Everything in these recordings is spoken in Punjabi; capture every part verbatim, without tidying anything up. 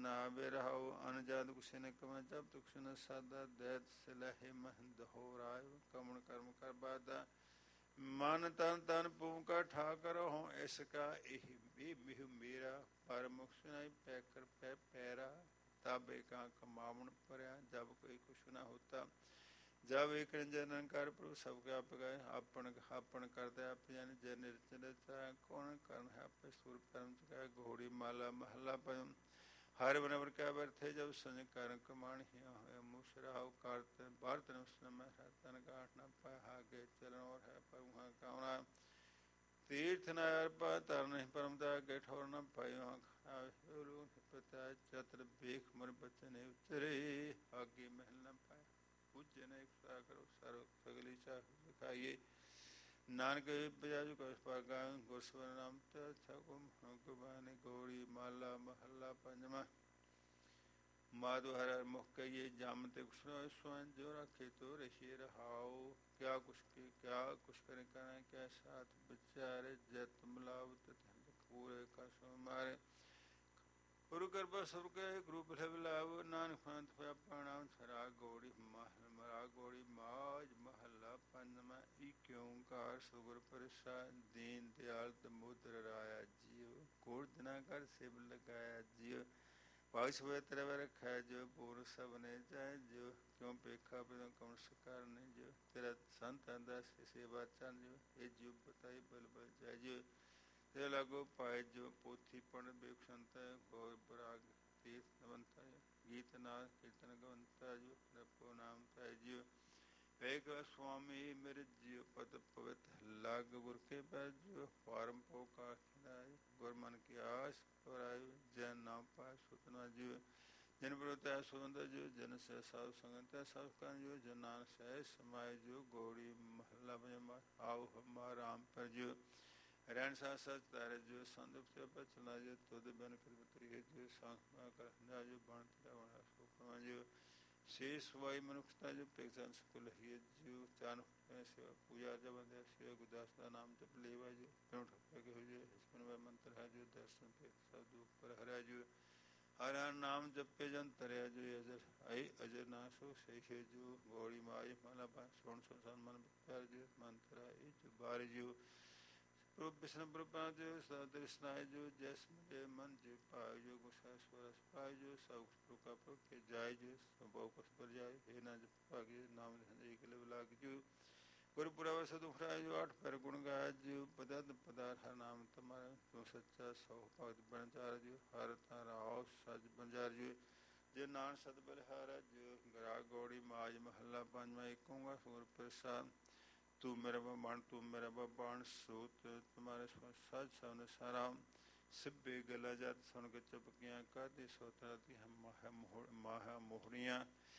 ना बेरहाओ अन जाद कुछ न कम जब तुक्ष न सादा दैत सिलहे महंद हो राय कमण कर्म कर बादा मन तन तन पूका ठाकर हो इसका मिह मेरा पर मुख सुनाई पैकर पै पैरा तब एक कमावन परया जब कोई कुछ न होता जब एक निरंजन कर प्रभु सबका अपगाय अपन अपन करते आप जान जय निर्चल कौन कर्ण है आप सुर परम चुका घोड़ी माला महला पयम हर बनवर का बर्थे जब संज कारण कमान मुशराव कार्त भारत में तन गाठ न पाए हागे चलन और है पर वहाँ कामना तीर्थ न अर्पा तर नहीं परमता के ठोर न पाई वहाँ पता चत्र बेख मर बच्चे नहीं उचरे आगे महल न पाए पूज्य ने करो सर्व सगली चाहे नानक बजाजु कस्पागा गोस्वर नाम तकुबाने गौरी माला महल्ला पंजमा माधु हर मुख कहिए जामते स्वयं जो रखे तो ऋषि रहाओ क्या कुछ के क्या कुछ करें करें क्या साथ विचारे जत मिलावत पूरे का सो मारे गुरु कृपा सबके रूप लाभ नानक पंथ प्रणाम छरा गौड़ी महल मरा गौड़ी माज महला पंजमा इक्योंकार सुगुर प्रसाद दीन दयाल मुद्र राया जियो कोर्दना कर शिव लगाया जियो पास हुए तेरे रखा जो पूर्ण सब ने जाए जो क्यों पेखा पे कौन सकार ने जो तेरा संत अंदाज सेवा चंद जो ये जीव बताई बल बल जाए जो ते लागो पाए जो पोथी पढ़ बेक संत गौर बराग तीर्थ नवंता गीत नाद कीर्तन गवंता जो रपो नाम ताय जो एक स्वामी मेरे जीव पद पवित्र लाग गुर के पैर जो पारम पोकार गुर मन की आस पर आयु जैन नाम पाए सुतना जो जन प्रवृत्ता सुंदर जो जन से साधु संगत सब कर जो जनान सह समाय जो गौड़ी महला में आओ हमारा राम पर जो रहन सा सच तारे जो संदुप से बचना जो तुद बन कर बतरी जो सांखमा कर जो बन तेरा बना सुखमा जो शेष वाई मनुष्यता जो पेक्षण सकुल ही जो चान सेवा पूजा जब बंदे सेवा गुदास का नाम जप लेवा जो पेड़ के हो जो इसमें वह मंत्र है जो दर्शन पे सब दुख पर हरा जो हर हर नाम जपे जन तरया जो अजर आई अजर नासो शेखे जो गौड़ी माई माला पा सोन सोन मन प्यार जो मंत्र आई जो बार जो प्रभु विष्णु प्रभा जो सदृष्णाय जो जैस मुझे मन जो पाए जो गुस्सा स्वरस पाए जो सब प्रका प्रभ के जाय जो स्वभाव कुछ पर जाए हे ना जब पागे नाम एक लाग जो गुरुपुरा सदुखराय जो आठ पैर गुण गाय जो पदार्थ पदार्थ हर नाम तुम्हारा जो सच्चा सौ भक्त बनचार जो हर तारा आओ सज बंजार जो जो नान सद बलिहारा जो गरा गौड़ी माज महला पंजमा एकूंगा सूर प्रसाद तू मेरा बाण तू मेरा बाण सूत तुम्हारे सच सवन सारा सिब्बे गला जात सुन के चपकियाँ कादी सोतरती हम माहा मोहरियाँ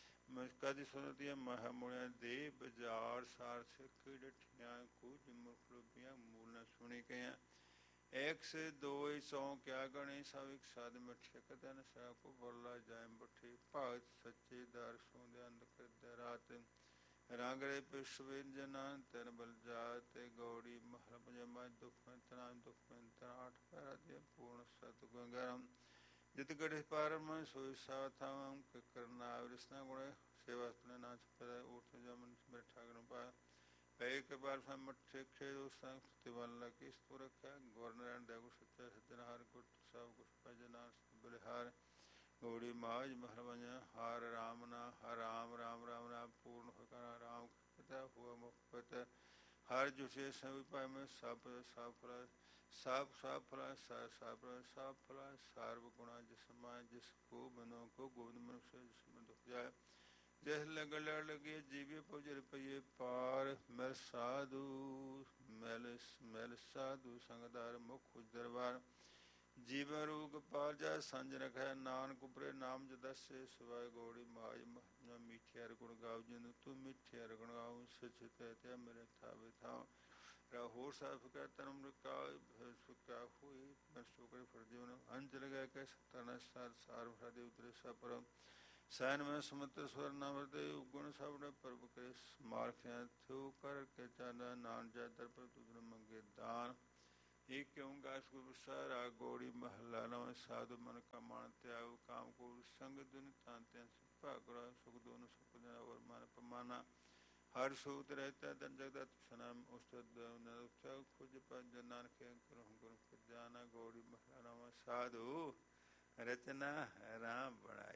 कदी सुनती है माहा मुड़िया दे बाजार सार से डठियाँ कुछ मुखलुबियाँ मूल न सुनी गया एक से दो सौ क्या गणे सब एक साध मठिया कदन सा को बोला जाए बठे भगत सच्चे दार सोंदे अंध कर रात रागरे पुष्पजना तेन बल जाते गौड़ी महल पंजमा दुख में तना दुख में तना आठ पैरा दे पूर्ण सतगुण जित गढ़ पार में सोई सावधाम करना कृष्णा गुण सेवा अपने नाच पर उठ जमन मेरे ठाकर पा पै के बार फल मठे खेल संस्तिवन लकी स्तुर रखा गौरनारायण देव सच्चा सज्जनहार गुट सब कुछ भजना बलिहार गौड़ी माज महरवंजा हर राम ना हर राम राम राम राम पूर्ण होकर राम पिता हुआ मुक्त हर जुसे सभी पाए में सब साफ फला साफ साफ फला साफ साफ फला सार्व गुणा जिसमाय जिसको बनो को गोविंद मनुष्य जिसमें दुख जाए जैसे लग लड़ लगे जीवे पुजर पे पार मैल साधु मैल मैल साधु संगदार मुख दरबार जीवन रोग पाल जा संज रखा नानक उपरे नाम जदस सिवाय गौड़ी माज मीठियार गुण गाओ जिन तू मीठियार गुण गाओ सचित त्या मेरे था था होर साफ का तनम का क्या हुई मैं सुकर फर जीवन अंज लगा के सतना सार सार भ्रादे उतरे सपरम सैन में समुद्र स्वर नामृदे गुण सबने प्रभु के मार्ख्या थो कर के चांदा नान जा दर पर तुझने मंगे दान एक क्यों गास को सारा गौड़ी महला नव साधु मन का मान त्याग काम दुन तान त्यान भागड़ा सुख दोनों सुख देना और मान पमाना हर सूत रहता धन जगदत सनाम उस्तद खुज पर जनान के करो गुरु जाना गौड़ी महलाना साधु रचना राम बनाए।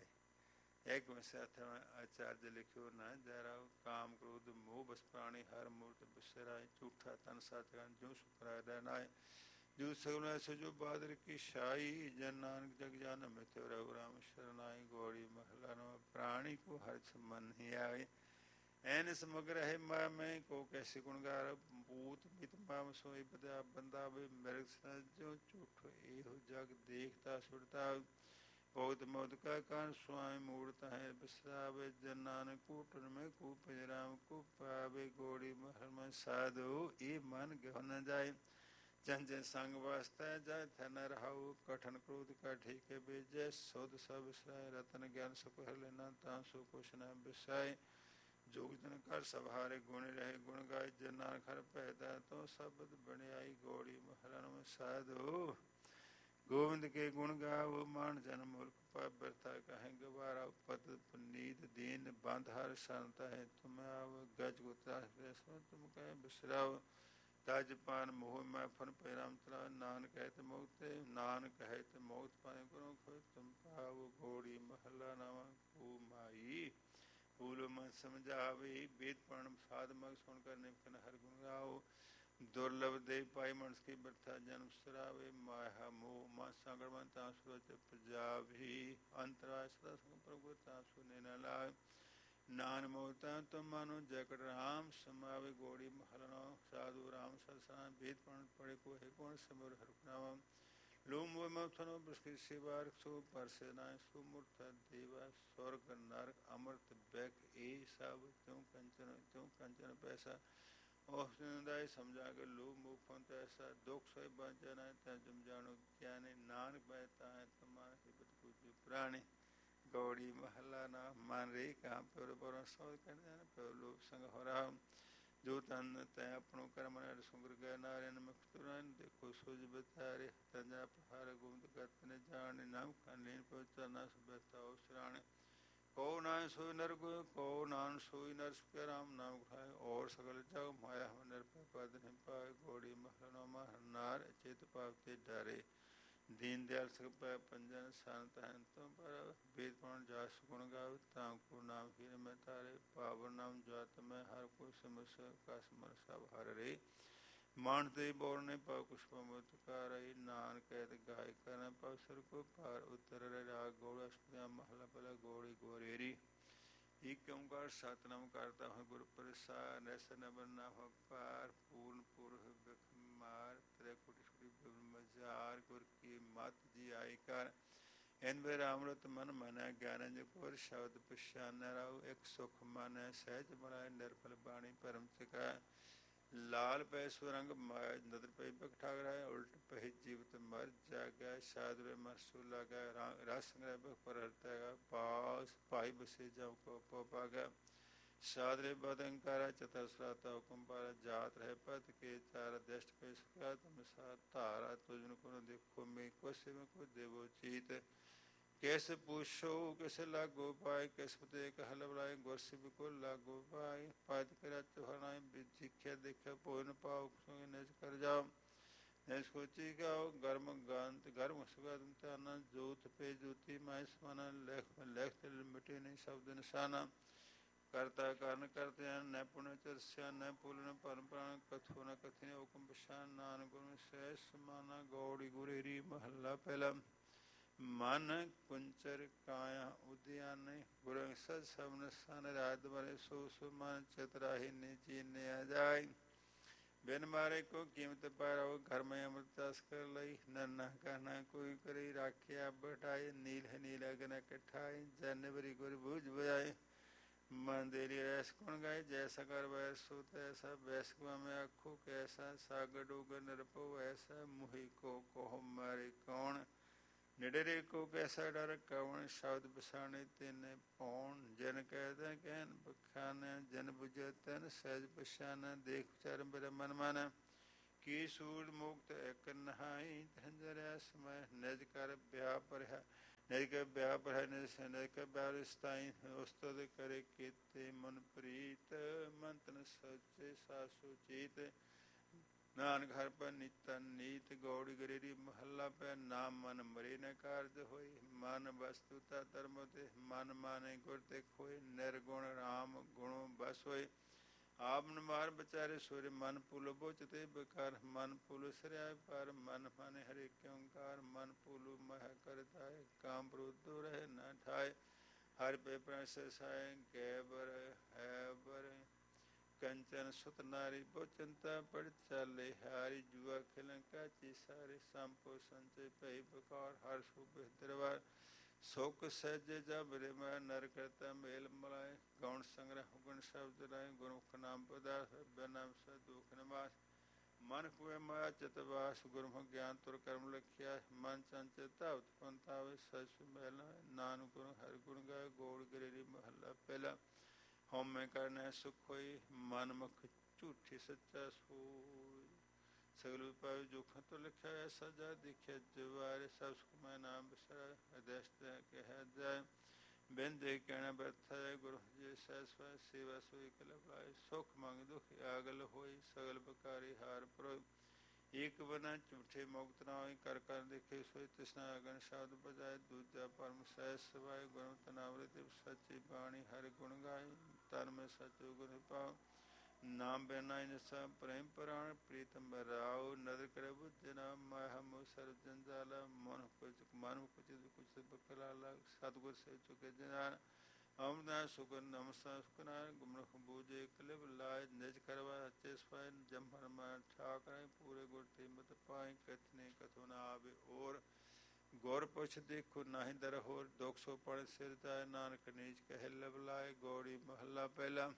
एक में आचार्य लिखियो न जरा काम क्रोध मोह बस प्राणी हर मूर्त बिसराय झूठा तन साचगान जो सुखराय रहनाय जो सगुण सजो बादर की शाही जन नानक जग जान मित रघु राम शरणाई गौड़ी महला नो प्राणी को हर मन ही आए एन समग्र है मा में को कैसे गुणगार भूत मित माम सोई बदा बंदा वे मृग जो झूठ एहो जग देखता सुरता बहुत मौत का कान स्वामी मूर्त है बिसरावे जन नानक कूटन में कूप राम को पावे गौड़ी महल में साधु ये मन गह न जाए जन जन संग वास्ता जाय थन रहाउ कठन क्रोध का ठीक बेजय सौद सब विसराय रतन ज्ञान सुख हर लेना तांसु कुछ न विसाय जोग जन कर सभारे गुण रहे गुण गाय जन नानक हर पैदा तो शब्द बनियाई गौड़ी महलन में साधु गोविंद के गुण गाओ मान जन मूर्ख पाप व्यर्था कहें गवारा पद पुनीत दीन बांध हर शांता है तुम आव गज गोत्रा तुम कहे बिसराओ ताज पान मोह में फन पैराम चला नान कहते मोक्ते नान कहते मोक्त पाए गुरु खोए तुम पाओ घोड़ी महला नामा को माई फूल मन समझावे वेद पढ़ साध मग सुनकर निपन हर गुण गाओ दुर्लभ दे पाई मनुष्य की व्यर्था जन्म सरावे माया मोह मा संगड़ मन तासु प्रजाभी अंतराय सदा संग प्रभु तासु ने न लाए नान मोता तुम मानो जकड़ राम समावे गौड़ी महलनो साधु राम ससान वेद पढ़ पढ़े को है कौन समर हरनाम लोम मथनो बृष्टि शिवार सु परसेनाय सुमूर्त देवा स्वर्ग नरक अमृत बैक ए सब त्यों कंचन त्यों कंचन पैसा औषधाय समझा के लोग मुख फंत ऐसा दुख से बच जाना है तुम जानो ज्ञानी नानक बहता है तुम्हारे से बत कुछ प्राणी गौड़ी महला ना मान रे कहाँ पे पर सोच कर जाना पे लोग संग हो रहा जो तन तय अपनों कर्म ने सुंगर गए नारायण मुक्तुरन देखो सोच बतारे तंजा पहाड़ गुमत करते जान नाम कन्लीन पवित्र न सुबहता श्राण को नान सोई नर को नान सोई नर सुख राम नाम खाए और सकल जग माया नर पद नहीं पाए गौड़ी महलो नार चेत पावते डरे दीन दयाल सक पाए पंजन शांत है तुम पर वेद पढ़ जास गुण गाओ ताम को नाम हीर में तारे पावन नाम जात में हर को समस का समर सब हर रे मानते बोलने पाव पुष्प मुतकार नान कैद गाय कर पवसर को पार उत्तर राग गौड़ अष्टया महला पला गौड़ी गोरेरी एक ओंकार सतनाम करता हूँ गुरु प्रसाद ऐसा न बनना हो पार पूर्ण पुरुष मार त्रैकुटी मजार गुरु की मत जी आई कर इन बेर अमृत मन मना ज्ञान जपुर शब्द पुष्यान राव एक सुख मन सहज बनाए निर्फल बाणी परम चका लाल पै सुरंग नदर पे बकठाग रहा है उल्ट पे जीवित मर जागा साधुरे मरसू लगा रस संग्रह पर हरता पास पाई बसे जाओ को पोपागा साधरे बदंकारा चतुर्श्राता हुकुम पारा जात रहे पद के चार दष्ट पे सुखा तुम सा तारा तुझन को देखो मैं कोसे में को देवो चीत कैसे पूछो कैसे लागो पाए कैसे पते कहल बुलाए गोरसी को लागो पाए पाद करा चढ़ाए दिख्या देखा पोन पाओ नेज कर जाओ नेज सोची गाओ गर्म गांत गर्म सुगंध ताना जोत पे ज्योति माय समाना लेख लेख तिल मिटे नहीं शब्द निशाना करता कारण करते हैं न पुण्य चर्चा न पुण्य परंपरा कथो न कथिन हुकुम पशान नान गुण शेष माना गौड़ी गुरेरी महल्ला पहला मन कुंचर काया उद्यान गुरु सद सबन सन रात बरे सो सुमन चतराही नीची ने आ जाए बिन मारे को कीमत पारो घर में अमृतास कर लई नन्ना कहना कोई करी राखिया बटाए नील है नील अगन कठाए जनवरी गुरु भुज बजाए मंदिरी रस कुण गाय जैसा कर वैस सो तैसा वैसकुआ में अखो कैसा सागर डूगर नरपो ऐसा मुहि को कोह मारे कौन निडरे को कैसा डर कवन शब्द बसाने तेने पौन जन कहते कहन बखाने जन बुझे तन सहज पशाना देख चर मेरा मन माना की सूर मुक्त एक नहाई धंजर समय नज कर ब्याह पर ਨਿਜ ਕੈ ਵਿਆਹ ਪਰ ਨਿਜ ਨਿਜ ਕੈ ਵਿਆਹ ਸਤਾਈ ਉਸਤਤ ਕਰੇ ਕੀਤੇ ਮਨ ਪ੍ਰੀਤ ਮੰਤਨ ਸਚੇ ਸਾਸੂ ਚੀਤ ਨਾਨਕ ਹਰਿ ਪਰ ਨੀਤਨ ਨੀਤ ਗੌੜੀ ਗਰੇਰੀ ਮਹੱਲਾ ਪੈ ਨਾਮ ਮਨ ਮਰੇ ਨ ਕਾਰਜ ਹੋਈ ਮਨ ਵਸਤੂ ਤਾ ਧਰਮ ਤੇ ਮਨ ਮਾਨੇ ਗੁਰ ਤੇ ਖੋਏ ਨਿਰਗੁਣ ਰਾਮ ਗੁਣੋ ਬਸ ਹੋਏ ਆਪ ਨ ਮਾਰ ਵਿਚਾਰੇ ਸੁਰ ਮਨ ਪੁਲ ਬੁਚ ਤੇ ਬਕਾਰ ਮਨ ਪੁਲ ਸਰਿਆ ਪਰ ਮਨ ਮਾਨੇ ਹਰੇ ਕਿਉਂਕਾਰ ਮਨ ਪੁਲੂ ਮਹ ਕਰਤਾਏ ਕਾਮ ਪ੍ਰੁਦੁ ਰਹਿ ਨ ਠਾਏ ਹਰਿ ਪੇ ਪ੍ਰਸ ਸਾਇ ਕੈਬਰ ਹੈ ਬਰ ਕੰਚਨ ਸੁਤ ਨਾਰੀ ਬਹੁ ਚਿੰਤਾ ਪੜ ਚਾਲੇ ਹਾਰੀ ਜੁਆ ਖਿਲੰ ਕਾਚੀ ਸਾਰੇ ਸੰਪੋ ਸੰਚੇ ਭਈ ਬਕਾਰ ਹਰ ਸੁਭ ਦਰਬਾਰ ਸੁਖ ਸਹਿਜੇ ਜਬ ਰੇ ਮੈਂ ਨਰ ਕਰਤਾ ਮੇਲ ਮਲਾਏ ਗੌਣ ਸੰਗ੍ਰਹ ਗੁਣ ਸ਼ਬਦ ਰਾਏ ਗੁਰਮੁਖ ਨਾਮ ਪਦਾਰਥ ਬਿਨਾਮ ਸ ਦੁਖ ਨਿਵਾਸ ਮਨ ਕੁਏ ਮਾਇਆ ਚਿਤ ਵਾਸ ਗੁਰਮੁਖ ਗਿਆਨ ਤੁਰ ਕਰਮ ਲਖਿਆ ਮਨ ਚੰਚੇ ਧਾਵਤ ਪੰਤਾਵੇ ਸਚ ਮਹਿਲਾ ਨਾਨਕ ਗੁਰੂ ਹਰਿ ਗੁਣ ਗਾਏ ਗੋੜ ਗਰੇਰੀ ਮਹੱਲਾ ਪਹਿਲਾ ਹਉਮੈ ਕਰਨੈ ਸੁਖ ਹੋਈ ਮਨ ਮੁਖ ਝੂਠੀ ਸੱਚਾ ਸੋਈ ਸਗਲ ਵਿਪਾਵੇ ਜੋਖਾਂ ਤੋਂ ਲਿਖਿਆ ਐਸਾ ਜਾ ਦੇਖਿਆ ਜਵਾਰੇ ਸਭ ਸੁਖ ਮੈਂ ਨਾਮ ਬਿਸਰਾ ਅਦੈਸ਼ਟ ਕਹਿ ਜਾਏ ਬਿਨ ਦੇ ਕਹਿਣਾ ਬਰਥਾ ਹੈ ਗੁਰੂ ਜੀ ਸਹਿ ਸਵੈ ਸੇਵਾ ਸੋਈ ਕਲਪ ਲਾਏ ਸੁਖ ਮੰਗ ਦੁਖ ਆਗਲ ਹੋਈ ਸਗਲ ਬਕਾਰੀ ਹਾਰ ਪ੍ਰੋ ਇੱਕ ਬਨਾ ਝੂਠੇ ਮੁਕਤ ਨਾ ਹੋਈ ਕਰ ਕਰ ਦੇਖੇ ਸੋਈ ਤ੍ਰਿਸ਼ਨਾ ਅਗਨ ਸ਼ਬਦ ਬਜਾਏ ਦੂਜਾ ਪਰਮ ਸਹਿ ਸਵਾਏ ਗੁਰਮਤਿ ਨਾਮ੍ਰਿਤ ਸੱਚੀ ਬਾਣੀ ਹਰਿ ਗੁਣ ਗਾਏ ਤਨ ਮੈਂ ਸਚੋ ਗੁਰ ਪਾਉ ਨਾਮ ਬਿਨਾ ਨਿਸਾ ਪ੍ਰੇਮ ਪੁਰਾਣ ਪ੍ਰੀਤਮ ਰਾਉ ਨਦਰ ਕਰੇ ਬੁਝਨਾ ਮਾਹ ਮੋ ਸਰ ਜੰਜਾਲਾ ਮਨ ਕੁਚ ਮਨ ਕੁਚ ਕੁਚ ਬਕਲਾਲਾ ਸਤਿਗੁਰ ਸੇ ਚੁਕੇ ਜਨਾਨ ਅਮਨਾ ਸੁਗਨ ਨਮਸਾ ਸੁਕਨਾਰ ਗੁਮਰਖ ਬੂਝੇ ਕਲਿਬ ਲਾਇ ਨਿਜ ਕਰਵਾ ਸੱਚੇ ਸਵਾਇ ਜੰਭਰ ਮਾ ਠਾਕਰੇ ਪੂਰੇ ਗੁਰ ਤੇ ਮਤ ਪਾਏ ਕਥਨੇ ਕਥੋ ਨਾ ਆਵੇ ਔਰ ਗੁਰ ਪੁੱਛ ਦੇਖੋ ਨਾਹੀ ਦਰ ਹੋਰ ਦੁਖ ਸੋ ਪੜ ਸਿਰ ਤਾਇ ਨਾਨਕ ਨੀਚ ਕਹਿ ਲਬ ਲਾਏ ਗੌੜੀ ਮਹੱਲਾ ਪਹਿਲਾ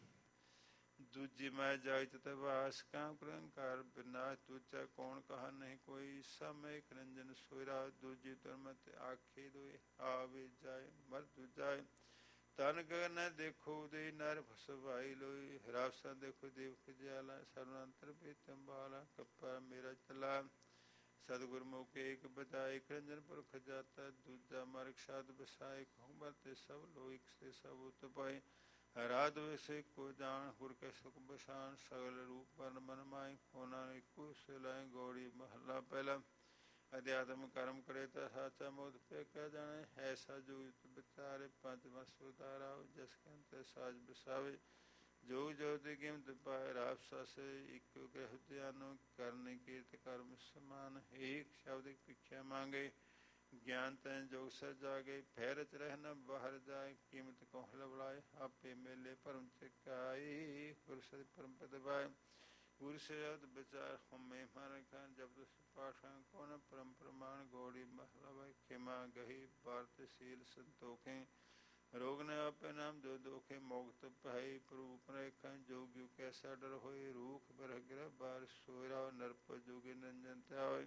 ਦੂਜੀ ਮੈਂ ਜਾਇ ਤਤ ਵਾਸ ਕਾਮ ਕਰੰਕਾਰ ਬਿਨਾ ਦੂਜਾ ਕੌਣ ਕਹਾ ਨਹੀਂ ਕੋਈ ਸਮੇ ਇੱਕ ਰੰਜਨ ਸੋਇਰਾ ਦੂਜੀ ਤੁਰਮਤ ਆਖੇ ਦੋਏ ਆਵੇ ਜਾਏ ਮਰ ਦੂਜਾਏ ਤਨ ਗਗਨ ਦੇਖੋ ਦੇ ਨਰ ਫਸਵਾਈ ਲੋਈ ਰਾਸਾ ਦੇਖੋ ਦੇਵ ਖਿਆਲਾ ਸਰਵੰਤਰ ਪੀਤਮ ਬਾਲਾ ਕੱਪਾ ਮੇਰਾ ਚਲਾ ਸਤਿਗੁਰ ਮੁਖ ਏਕ ਬਤਾਏ ਇੱਕ ਰੰਜਨ ਪੁਰਖ ਜਾਤਾ ਦੂਜਾ ਮਰਗ ਸਾਧ ਬਸਾਏ ਹੁਮਰ ਤੇ ਸਭ ਲੋਕ ਸੇ ਸਭ ਉਤਪਾਏ ਰਾਧ ਵੈਸੇ ਕੋ ਜਾਣ ਹੁਰ ਕੇ ਸੁਖ ਬਸਾਨ ਸਗਲ ਰੂਪ ਵਰਨ ਮਨ ਮਾਏ ਉਹਨਾਂ ਨੇ ਇੱਕੋ ਸਿਲਾਏ ਗੌੜੀ ਮਹੱਲਾ ਪਹਿਲਾ ਅਧਿਆਤਮ ਕਰਮ ਕਰੇ ਤਾਂ ਸਾਚਾ ਮੋਦ ਪੇ ਕਹਿ ਜਾਣੇ ਐਸਾ ਜੋ ਵਿਚਾਰੇ ਪੰਜ ਵਸ ਉਤਾਰਾ ਜਸ ਕੰਤੇ ਸਾਜ ਬਸਾਵੇ ਜੋ ਜੋ ਤੇ ਕਿਮਤ ਪਾਏ ਰਾਪ ਸਸੇ ਇੱਕ ਗ੍ਰਹਿ ਧਿਆਨੋ ਕਰਨੇ ਕੀਰਤ ਕਰਮ ਸਮਾਨ ਏਕ ਸ਼ਬਦ ਪਿੱਛੇ ਮੰਗੇ ਗਿਆਨ ਤੈਨ ਜੋਗ ਸਰ ਜਾਗੇ ਫੇਰਚ ਰਹਿਣਾ ਬਾਹਰ ਜਾਏ ਕੀਮਤ ਕੋ ਲਵਲਾਏ ਆਪੇ ਮੇਲੇ ਪਰਮ ਚਕਾਈ ਗੁਰ ਸਤਿ ਪਰਮ ਪਦ ਪਾਏ ਗੁਰ ਸ਼ਬਦ ਵਿਚਾਰ ਹਉਮੈ ਮਨ ਖਾਨ ਜਬ ਪਾਠਾਂ ਕੋਨ ਪਰਮ ਪ੍ਰਮਾਣ ਗੌੜੀ ਮਹਲਾ ਵਾਇ ਖਿਮਾ ਗਹੀ ਭਾਰਤ ਸੀਲ ਸੰਤੋਖੇ ਰੋਗ ਨ ਆਪੇ ਨਾਮ ਜੋ ਦੋਖੇ ਮੁਕਤ ਭਾਈ ਪ੍ਰੂਪ ਰੇਖਾਂ ਜੋਗਿ ਕੈਸਾ ਡਰ ਹੋਏ ਰੂਖ ਬਰਹ ਗਿਰ ਬਾਰ ਸੋਇਰਾ ਨਰਪ ਜੋਗੇ ਨੰਜਨ ਧਿਆਏ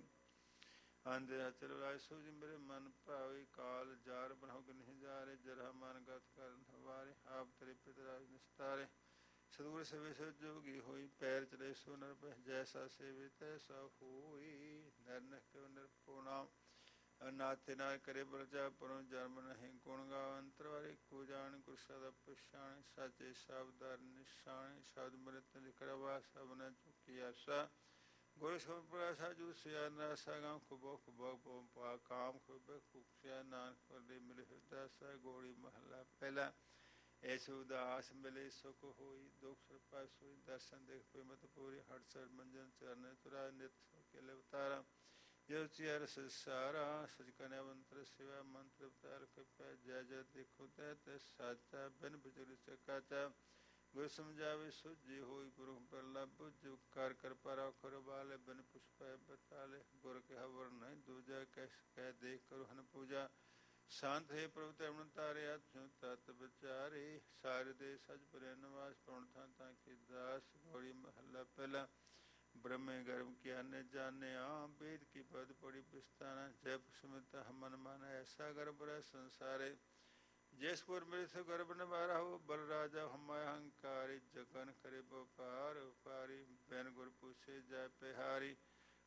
ਆਂਦੇ ਅਚਲ ਰਾਏ ਸੂਝ ਮੇਰੇ ਮਨ ਭਾਵੇ ਕਾਲ ਜਾਰ ਬਨਹੁ ਨਹੀਂ ਜਾਰੇ ਜਰਾ ਮਨ ਗਤ ਕਰਨ ਵਾਰੇ ਆਪ ਤੇਰੇ ਪਿਤਰਾਜ ਨਿਸਤਾਰੇ ਸਤਿਗੁਰ ਸੇਵੇ ਸੋ ਜੋਗੀ ਹੋਈ ਪੈਰ ਚਲੇ ਸੋ ਨਰ ਪੈ ਜੈਸਾ ਸੇਵੇ ਤੈਸਾ ਹੋਈ ਨਰਨਕ ਕੋ ਨਿਰਭਉ ਨਾਮ ਨਾਥੇ ਨਾ ਕਰੇ ਬਲਜਾ ਪਰੋਂ ਜਨਮ ਨਹੀਂ ਗੁਣ ਗਾਵ ਅੰਤਰ ਵਾਰੇ ਕੋ ਜਾਣ ਗੁਰ ਸਦਾ ਪਛਾਣ ਸਾਚੇ ਸ਼ਬਦਾਰ ਨਿਸ਼ਾਨ ਸ਼ਬਦ ਮ੍ਰਿਤ ਲਿਖੜਵਾ ਸਭ ਨ ਚੁਕੀ ਆਸਾ ਗੁਰ ਸੋ ਪ੍ਰਸਾ ਜੂ ਸਿਆ ਨਾਸਾ ਗਾਮ ਖੁਬੋ ਖੁਬੋ ਪੋ ਪਾ ਕਾਮ ਖੁਬੇ ਖੁਖਿਆ ਨਾਨਕ ਪਰਦੇ ਮਿਲੇ ਹਿਰਦਾ ਸਾ ਗੋੜੀ ਮਹੱਲਾ ਪਹਿਲਾ ਐਸ ਉਦਾਸ ਮਿਲੇ ਸੁਖ ਹੋਈ ਦੁਖ ਸਰਪਾ ਸੋਈ ਦਰਸ਼ਨ ਦੇਖ ਪੇ ਮਤ ਪੂਰੀ ਹਟ ਸਰ ਮੰਜਨ ਚਰਨ ਤੁਰਾ ਨਿਤ ਕੇ ਅਵਤਾਰਾ ਜੋ ਚਿਰ ਸਾਰਾ ਸਚ ਕਨਿ ਮੰਤਰ ਸਿਵਾ ਮੰਤਰ ਅਵਤਾਰ ਕਪੈ ਜੈ ਜੈ ਦੇਖੋ ਤੈ ਤੈ ਸਾਚਾ ਬਿਨ ਬਚਰ ਚਕਾਚਾ ਗੁਰ ਸਮਝਾਵੇ ਸੁਝੀ ਹੋਈ ਗੁਰੂ ਪਰਲਾ ਬੁਝ ਕਰ ਕਰ ਪਰ ਅਖਰ ਵਾਲੇ ਬਿਨ ਪੁਸ਼ਪੈ ਬਤਾਲੇ ਗੁਰ ਕੇ ਹਵਰ ਨਹੀਂ ਦੂਜਾ ਕੈਸ ਕਹਿ ਦੇਖ ਕਰੋ ਹਨ ਪੂਜਾ ਸ਼ਾਂਤ ਹੈ ਪ੍ਰਭੂ ਤੈਮਨ ਤਾਰਿਆ ਜੋ ਤਤ ਵਿਚਾਰੇ ਸਾਰੇ ਦੇ ਸਜ ਪਰੇ ਨਿਵਾਸ ਪਉਣ ਥਾਂ ਤਾਂ ਕੀ ਦਾਸ ਗੋੜੀ ਮਹੱਲਾ ਪਹਿਲਾ ਬ੍ਰਹਮੇ ਗਰਭ ਕਿਆ ਨੇ ਜਾਣਿਆ ਵੇਦ ਕੀ ਪਦ ਪੜੀ ਪਿਸਤਾਨਾ ਜੈ ਸੁਮਿਤ ਮਨ ਮਨ ਐਸਾ ਗਰਭ ਰਹਿ ਸੰਸਾਰੇ ਜਿਸ ਪੁਰ ਮੇਰੇ ਸੋ ਗਰਭ ਨਿਵਾਰਾ ਹੋ ਬਲ ਰਾਜਾ ਹਮੈ ਹੰਕਾਰੀ ਜਗਨ ਕਰੇ ਵਪਾਰ ਉਪਾਰੀ ਬੈਨ ਗੁਰ ਪੁੱਛੇ ਜੈ ਪਿਹਾਰੀ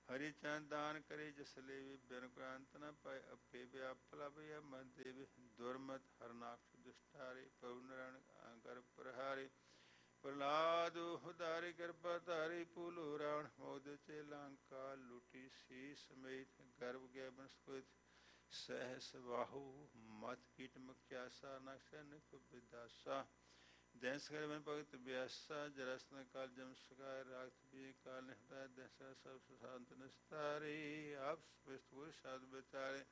ਹਰੀ ਚੰਦ ਦਾਨ ਕਰੇ ਜਿਸ ਲੇਵੀ ਬਿਨ ਕੁਰਾਂਤ ਨ ਪਾਏ ਆਪੇ ਵਿਆਪਲਾ ਭਈਆ ਮਨ ਦੇਵ ਦੁਰਮਤ ਹਰਨਾਕਸ਼ ਦੁਸ਼ਟਾਰੇ ਪਵ ਨਰਣ ਗਰ ਪ੍ਰਹਾਰੇ ਪ੍ਰਹਲਾਦ ਉਦਾਰੀ ਕਿਰਪਾ ਧਾਰੀ ਪੂਲੂ ਰਾਵਣ ਮੋਦ ਚੇ ਲੰਕਾ ਲੁਟੀ ਸੀ ਸਮੇਤ ਗਰਭ ਗੈ ਬਨਸਪਤ ਸਹਿਸ ਬਾਹੂ ਮਤ ਕੀਟ ਮਖਿਆਸਾ ਨਕਸ਼ ਨਿਕ ਵਿਦਾਸਾ ਦੈਂਸ ਕਰ ਬਨ ਭਗਤ ਬਿਆਸਾ ਜਰਸਨ ਕਾਲ ਜਮ ਸਕਾਇ ਰਾਖਤ ਵੀ ਕਾਲ ਨਿਹਦਾ ਦੈਸਾ ਸਭ ਸੁਸ਼ਾਂਤ ਨਿਸਤਾਰੀ ਆਪ ਸਪਿਸਤੁਰ ਸ਼ਾਦ ਵਿਚਾਰੇ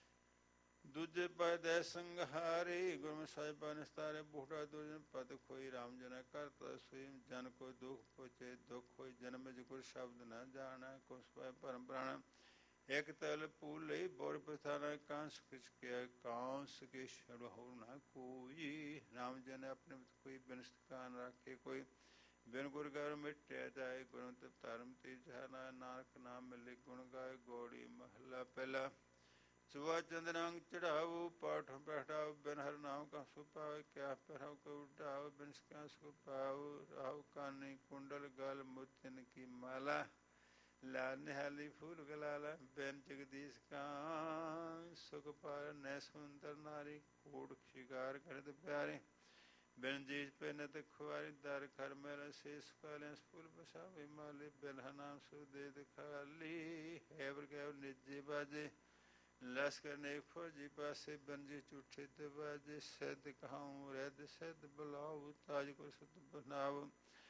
ਦੂਜੇ ਪਾਏ ਦੈ ਸੰਘਾਰੇ ਗੁਰਮੁਖ ਸਾਹਿਬਾਨ ਨਿਸਤਾਰੇ ਬੂਟਾ ਦੁਰਜਨ ਪਦ ਖੋਈ ਰਾਮ ਜਨ ਕਰਤਾ ਸੋਈ ਜਨ ਕੋ ਦੁਖ ਪੁਚੇ ਦੁਖ ਹੋਈ ਜਨਮ ਜ ਗੁਰ ਸ਼ਬਦ ਨ ਜਾਣਾ ਕੁਸ ਪਾਏ ਭਰਮ ਪ੍ਰਾਣ ਇਕ ਤਲ ਪੂਲ ਲਈ ਬੋਰ ਪ੍ਰਥਾਨ ਕਾਂਸ ਕਿਛ ਕੇ ਕਾਂਸ ਕੇ ਛੜੋ ਨਾ ਕੋਈ ਰਾਮ ਜਨ ਆਪਣੇ ਕੋਈ ਬਿਨਸਤ ਕਾਨ ਰਾਖੇ ਕੋਈ ਬਿਨ ਗੁਰ ਗਰ ਮਿਟਿਆ ਜਾਏ ਗੁਰਮਤਿ ਧਰਮ ਤੇ ਜਹਨਾ ਨਾਨਕ ਨਾਮ ਮਿਲੇ ਗੁਣ ਗਾਏ ਗੋੜੀ ਮਹੱਲਾ ਪਹਿਲਾ ਸੁਆ ਚੰਦਨੰਗ ਚੜਾਉ ਪਾਠ ਬੈਠਾਉ ਬਿਨ ਹਰ ਨਾਮ ਕਾ ਸੁਪਾਉ ਕਿਆ ਪਹਿਰਾਉ ਕੋ ਉਡਾਉ ਬਿਨ ਸਕਾ ਸੁਪਾਉ ਰਾਉ ਕਾਨੀ ਕੁੰਡਲ ਗਲ ਮੁਤਨ ਕੀ ਮਾਲਾ ਲਾ ਨਿਹਾਲੀ ਫੂਲ ਗਲਾਲਾ ਬਿਨ ਜਗਦੀਸ਼ ਕਾ ਸੁਖ ਪਾਰ ਨੈ ਸੁੰਦਰ ਨਾਰੀ ਕੂੜ ਸ਼ਿਕਾਰ ਕਰਦ ਪਿਆਰੇ ਬਿਨ ਜੀਜ ਪੈਨਤ ਖੁਆਰੀ ਦਰ ਖਰ ਮੇਰਾ ਸ਼ੇਸ਼ ਕਾਲੇ ਫੂਲ ਬਸਾਵੇ ਮਾਲੇ ਬਿਨ ਨਾਮ ਸੁ ਦੇ ਦਿਖਾਲੀ ਹੈਵਰ ਗੈਵ ਨਿਜੇ ਬਾਜੇ ਲਸਕਰ ਨੇ ਫੌਜੀ ਪਾਸੇ ਬੰਜੀ ਝੂਠੇ ਦਵਾਜੇ ਸਿੱਧ ਕਹਾਉ ਰਹਿਦ ਸਿੱਧ ਬੁਲਾਉ ਤਾਜ ਕੋ ਸੁਧ ਬਨਾਉ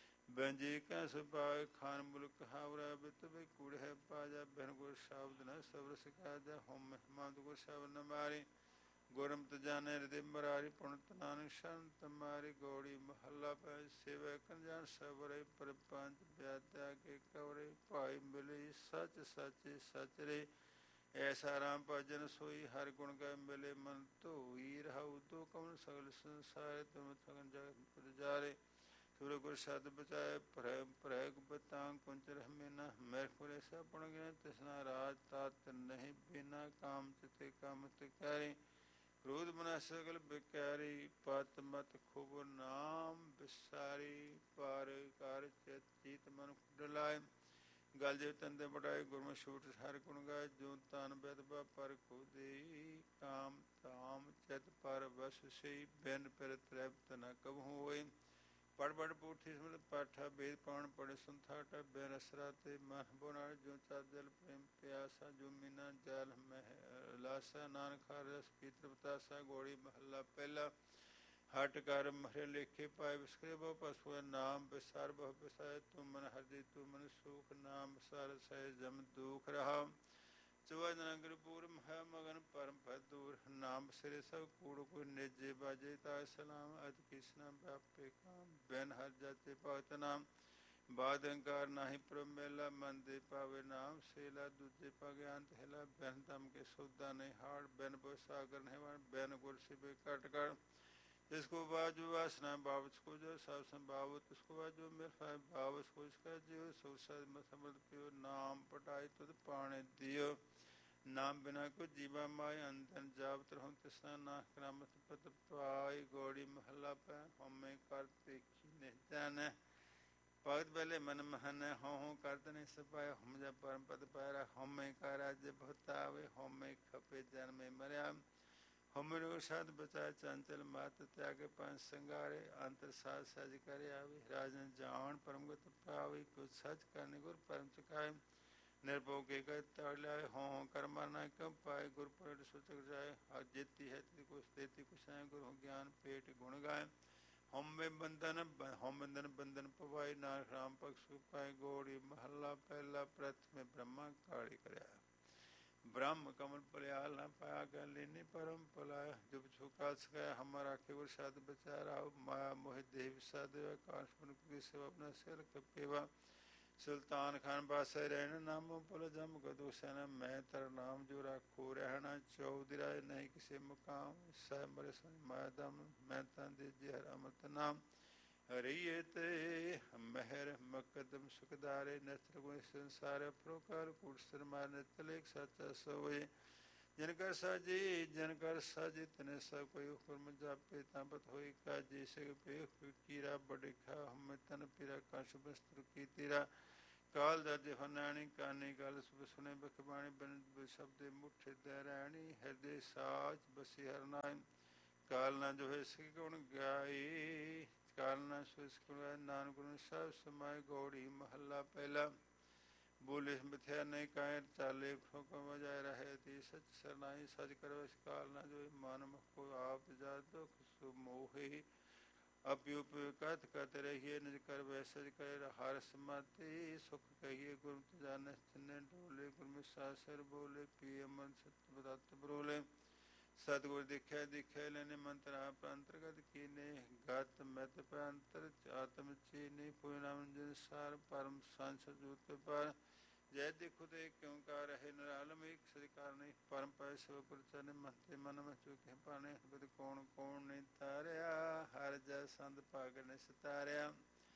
ਬੰਜੀ ਕੈ ਸੁਭਾਏ ਖਾਨ ਮੁਲਕ ਹਾਵਰਾ ਬਿਤ ਬੇ ਕੂੜ ਹੈ ਪਾਜਾ ਬਿਨ ਗੁਰ ਸ਼ਬਦ ਨ ਸਬਰ ਸਿਕਾਜਾ ਹਮ ਮਹਿਮਦ ਗੁਰ ਸ਼ਬਦ ਨ ਮਾਰੇ ਗੁਰਮਤਿ ਜਾਣੈ ਹਿਰਦੇ ਮਰਾਰੀ ਪੁਣਤ ਨਾਨਕ ਸ਼ੰਤ ਮਾਰੀ ਗੋੜੀ ਮਹੱਲਾ ਪੈ ਸੇਵੈ ਕੰਜਾਨ ਸਬਰੇ ਪਰਪੰਚ ਵਿਆਦਿਆ ਕੇ ਕਵਰੇ ਭਾਈ ਮਿਲੀ ਸਚ ਸਚੇ ਸਚ ਰੇ ਐਸਾ ਰਾਮ ਭਜਨ ਸੋਈ ਹਰ ਗੁਣ ਗਾਏ ਮਿਲੇ ਮਨ ਧੋਈ ਰਹਾਉ ਤੋ ਕਮਨ ਸਗਲ ਸੰਸਾਰ ਤੁਮ ਥਗਨ ਜਗਤ ਪੁਜਾਰੇ ਸੁਰ ਗੁਰ ਸ਼ਬਦ ਬਚਾਏ ਪ੍ਰੈ ਪ੍ਰੈਗ ਬਤਾਂ ਕੁੰਚ ਰਹਿਮੇ ਨ ਮੈਰ ਖੁਰੇ ਸਭ ਪੁਣ ਗਿਨ ਤਿਸਨਾ ਰਾਜ ਤਾਤ ਨਹੀਂ ਬਿਨਾ ਕਾਮ ਚਿਤੇ ਕਾਮ ਤੇ ਕਰੇ ਕ੍ਰੋਧ ਮਨਾ ਸਗਲ ਬਿਕਾਰੀ ਪਤ ਮਤ ਖੁਬ ਨਾਮ ਵਿਸਾਰੀ ਪਰ ਕਰ ਚਿਤ ਚੀਤ ਮਨ ਡਲਾਏ ਗਲ ਜੇ ਤੰਦੇ ਬੜਾਏ ਗੁਰਮੁਖ ਛੂਟ ਹਰ ਗੁਣ ਗਾਏ ਜੋ ਤਨ ਬਿਦਬਾ ਪਰ ਖੁਦੀ ਕਾਮ ਧਾਮ ਚਿਤ ਪਰ ਵਸ ਸਈ ਬਿਨ ਫਿਰ ਤ੍ਰਿਪਤ ਨ ਕਬਹੂ ਹੋਏ ਪੜ ਪੜ ਪੂਠੀ ਸਮਤ ਪਾਠਾ ਬੇਦ ਪਾਣ ਪੜੇ ਸੰਥਾਟਾ ਬਿਨ ਅਸਰਾ ਤੇ ਮਨ ਬੁਨਾ ਜੋ ਚਾ ਦਿਲ ਪ੍ਰੇਮ ਪਿਆਸਾ ਜੋ ਮੀਨਾ ਜਲ ਮਹਿ ਲਾਸਾ ਨਾਨਕ ਹਰ ਰਸ ਪੀਤਰ ਬਤਾਸਾ ਗੋੜੀ ਮਹੱਲਾ ਪਹਿਲਾ ਹਟ ਕਰ ਮਰੇ ਲੇਖੇ ਪਾਏ ਵਿਸਕਰੇ ਬਹੁ ਪਸੂ ਨਾਮ ਵਿਸਾਰ ਬਹੁ ਵਿਸਾਏ ਤੂੰ ਮਨ ਹਰਦੀ ਤੂੰ ਮਨ ਸੁਖ ਨਾਮ ਵਿਸਾਰ ਸਹਿ ਜਮ ਦੁਖ ਰਹਾ ਚੁਆ ਨਰੰਗਰ ਪੂਰ ਮਹਾ ਮਗਨ ਪਰਮ ਪਦ ਦੂਰ ਨਾਮ ਸਿਰੇ ਸਭ ਕੂੜ ਕੋਈ ਨਿਜੇ ਬਾਜੇ ਤਾ ਸਲਾਮ ਅਜ ਕਿਸਨਾ ਵਿਆਪੇ ਕਾਮ ਬਿਨ ਹਰ ਜਾਤੇ ਭਗਤ ਨਾਮ ਬਾਦ ਅੰਕਾਰ ਨਾਹੀ ਪ੍ਰਭ ਮੇਲਾ ਮਨ ਦੇ ਪਾਵੇ ਨਾਮ ਸੇਲਾ ਦੂਜੇ ਪਗ ਅੰਤ ਹਿਲਾ ਬਿਨ ਦਮ ਕੇ ਸੌਦਾ ਨਹੀਂ ਹਾੜ ਬਿਨ ਬੋ ਸਾਗਰ ਨਹੀਂ ਵਣ ਬਿਨ ਗੁਰ ਸਿਬੇ ਕਟ ਕਰ इसको बाजू वासना बावच को जो सब संभावत उसको बाजू मेरे फाय बावच को इसका जियो सो सद समर्थ पियो नाम पटाई तुद पाने दियो नाम बिना को जीवा माय अंधन जावत रहूं तिसना ना करामत पत पाई गौड़ी महला पै हमें कर देखी ने जाने भगत बेले मन महन हों हों करत नहीं सपाय हम जा परम पद पायरा हमें का राज्य भतावे हमें खपे जन्मे मर्या ਹਮਰ ਸਦ ਬਚਾਏ ਚੰਚਲ ਮਤ ਤਿਆਗੇ ਪੰਜ ਸੰਗਾਰੇ ਅੰਤਰ ਸਾਧ ਸਜ ਕਰਿ ਆਵੀ ਰਾਜਨ ਜਾਣ ਪਰਮਗਤ ਪਾਵੀ ਕੁਛ ਸਚ ਕਰਨੇ ਗੁਰ ਪਰਮ ਚੁਕਾਏ ਨਿਰਭਉ ਕੇ ਕੈ ਤੜ ਲਿਆਏ ਹੋਂ ਕਰਮਾ ਨਾ ਕਿਉ ਪਾਏ ਗੁਰ ਪਰੜ ਸੁਚਕ ਜਾਏ ਹਰ ਜੇਤੀ ਹੈ ਤੀ ਕੁਛ ਦੇਤੀ ਕੁਛ ਹੈ ਗੁਰੂ ਗਿਆਨ ਪੇਟ ਗੁਣ ਗਾਏ ਹਉਮੈ ਬੰਧਨ ਹਉਮੈ ਬੰਧਨ ਪਵਾਈ ਨਾਨਕ ਰਾਮ ਪਖ ਪਾਏ ਗੋੜੀ ਮਹੱਲਾ ਪਹਿਲਾ ਪ੍ਰਥਮੇ ਬ੍ਰਹਮਾ ਕਾੜੀ ਕਰਿਆ ब्रह्म कमल पलियाल न पाया गया लेने परम पलाया जब छुका सकाया हमारा केवल साध बचारा माया मोहि देह विषाद काशपुन की सेवा अपना सिर कपेवा सुल्तान खान बादशाह रहना नामो पुल जम गदो सेना मैं तर नाम जो राखो रहना चौधरा नहीं किसी मुकाम सह मरे सन माया दम मैं तन दीजिए हर अमृत नाम हरिये ते महर मकदम सुखदारे नेत्र गुण संसार प्रोकार कुड़सर मार नेतलेख सच्चा सोए जिनकर साजी जिनकर साजी तने सब कोई हुक्म जापे तापत होई का जैसे पे कीरा बड़े खा हम तन पीरा काश वस्त्र की तीरा ਕਾਲ ਜਜ ਫਨਾਣੀ ਕਾਨੀ ਗਲ ਸੁਨੇ ਬਖਬਾਣੀ ਬਿਨ ਸ਼ਬਦੇ ਮੁਠੇ ਦੇ ਰਹਿਣੀ ਹਿਰਦੇ ਸਾਚ ਬਸੀ ਹਰ ਨਾਮ ਕਾਲ ਨਾ ਜੋ ਹੈ ਸਿ ਗੁਣ ਗਾਈ ਕਾਲ ਨਾ ਸੁਸ ਗੁਣ ਨਾਨਕ ਗੁਣ ਸਭ ਸਮਾਏ ਗੌੜੀ ਮਹੱਲਾ ਪਹਿਲਾ ਬੋਲੇ ਮਿਥਿਆ ਨਹੀਂ ਕਾਇ ਚਾਲੇ ਹੁਕਮ ਵਜਾਏ ਰਹੇ ਤੀ ਸਚ ਸਰਨਾਈ ਸਚ ਕਰੋ ਇਸ ਕਾਲ ਨਾ ਜੋ ਮਨ ਕੋ ਆਪ ਜਾ ਦੁਖ ਸੁ ਮੋਹੀ ਅਪਿਉਪ ਕਥ ਕਤ ਰਹੀਏ ਨਿਜ ਕਰ ਵੈਸਜ ਕਰ ਹਰ ਸਮਾਤੀ ਸੁਖ ਕਹੀਏ ਗੁਰ ਜਾਣੈ ਤਿਨੈ ਡੋਲੇ ਗੁਰ ਸਾਸਰ ਬੋਲੇ ਪੀ ਅਮਨ ਸਤ ਬਦਤ ਬਰੋਲੇ ਸਤਿਗੁਰ ਦੇਖਿਆ ਦੇਖਿਆ ਲੈਨੇ ਮੰਤਰਾ ਪ੍ਰੰਤਰਗਤ ਕੀਨੇ ਗਤ ਮਿਤ ਪ੍ਰੰਤਰ ਆਤਮ ਚੀਨੀ ਪੁਇ ਨਾਮ ਜਿਨ ਸਾਰ ਪਰਮ ਸੰਸ ਜੂਤ ਪਰ ਜੈ ਦੇਖੋ ਤੇ ਕਿਉ ਕਾ ਰਹੇ ਨਿਰਾਲਮ ਇੱਕ ਸ੍ਰੀਕਾਰ ਨਹੀਂ ਪਰਮ ਪੈ ਸੋ ਗੁਰ ਚਰਨ ਮਹਤੇ ਮਨ ਮਹਿ ਚੁਕੇ ਪਾਣੇ ਬਦ ਕੌਣ ਕੌਣ ਨਹੀਂ ਤਾਰਿਆ ਹਰ ਜੈ ਸੰਤ ਭਾਗ ਨੇ ਸਤਾਰਿਆ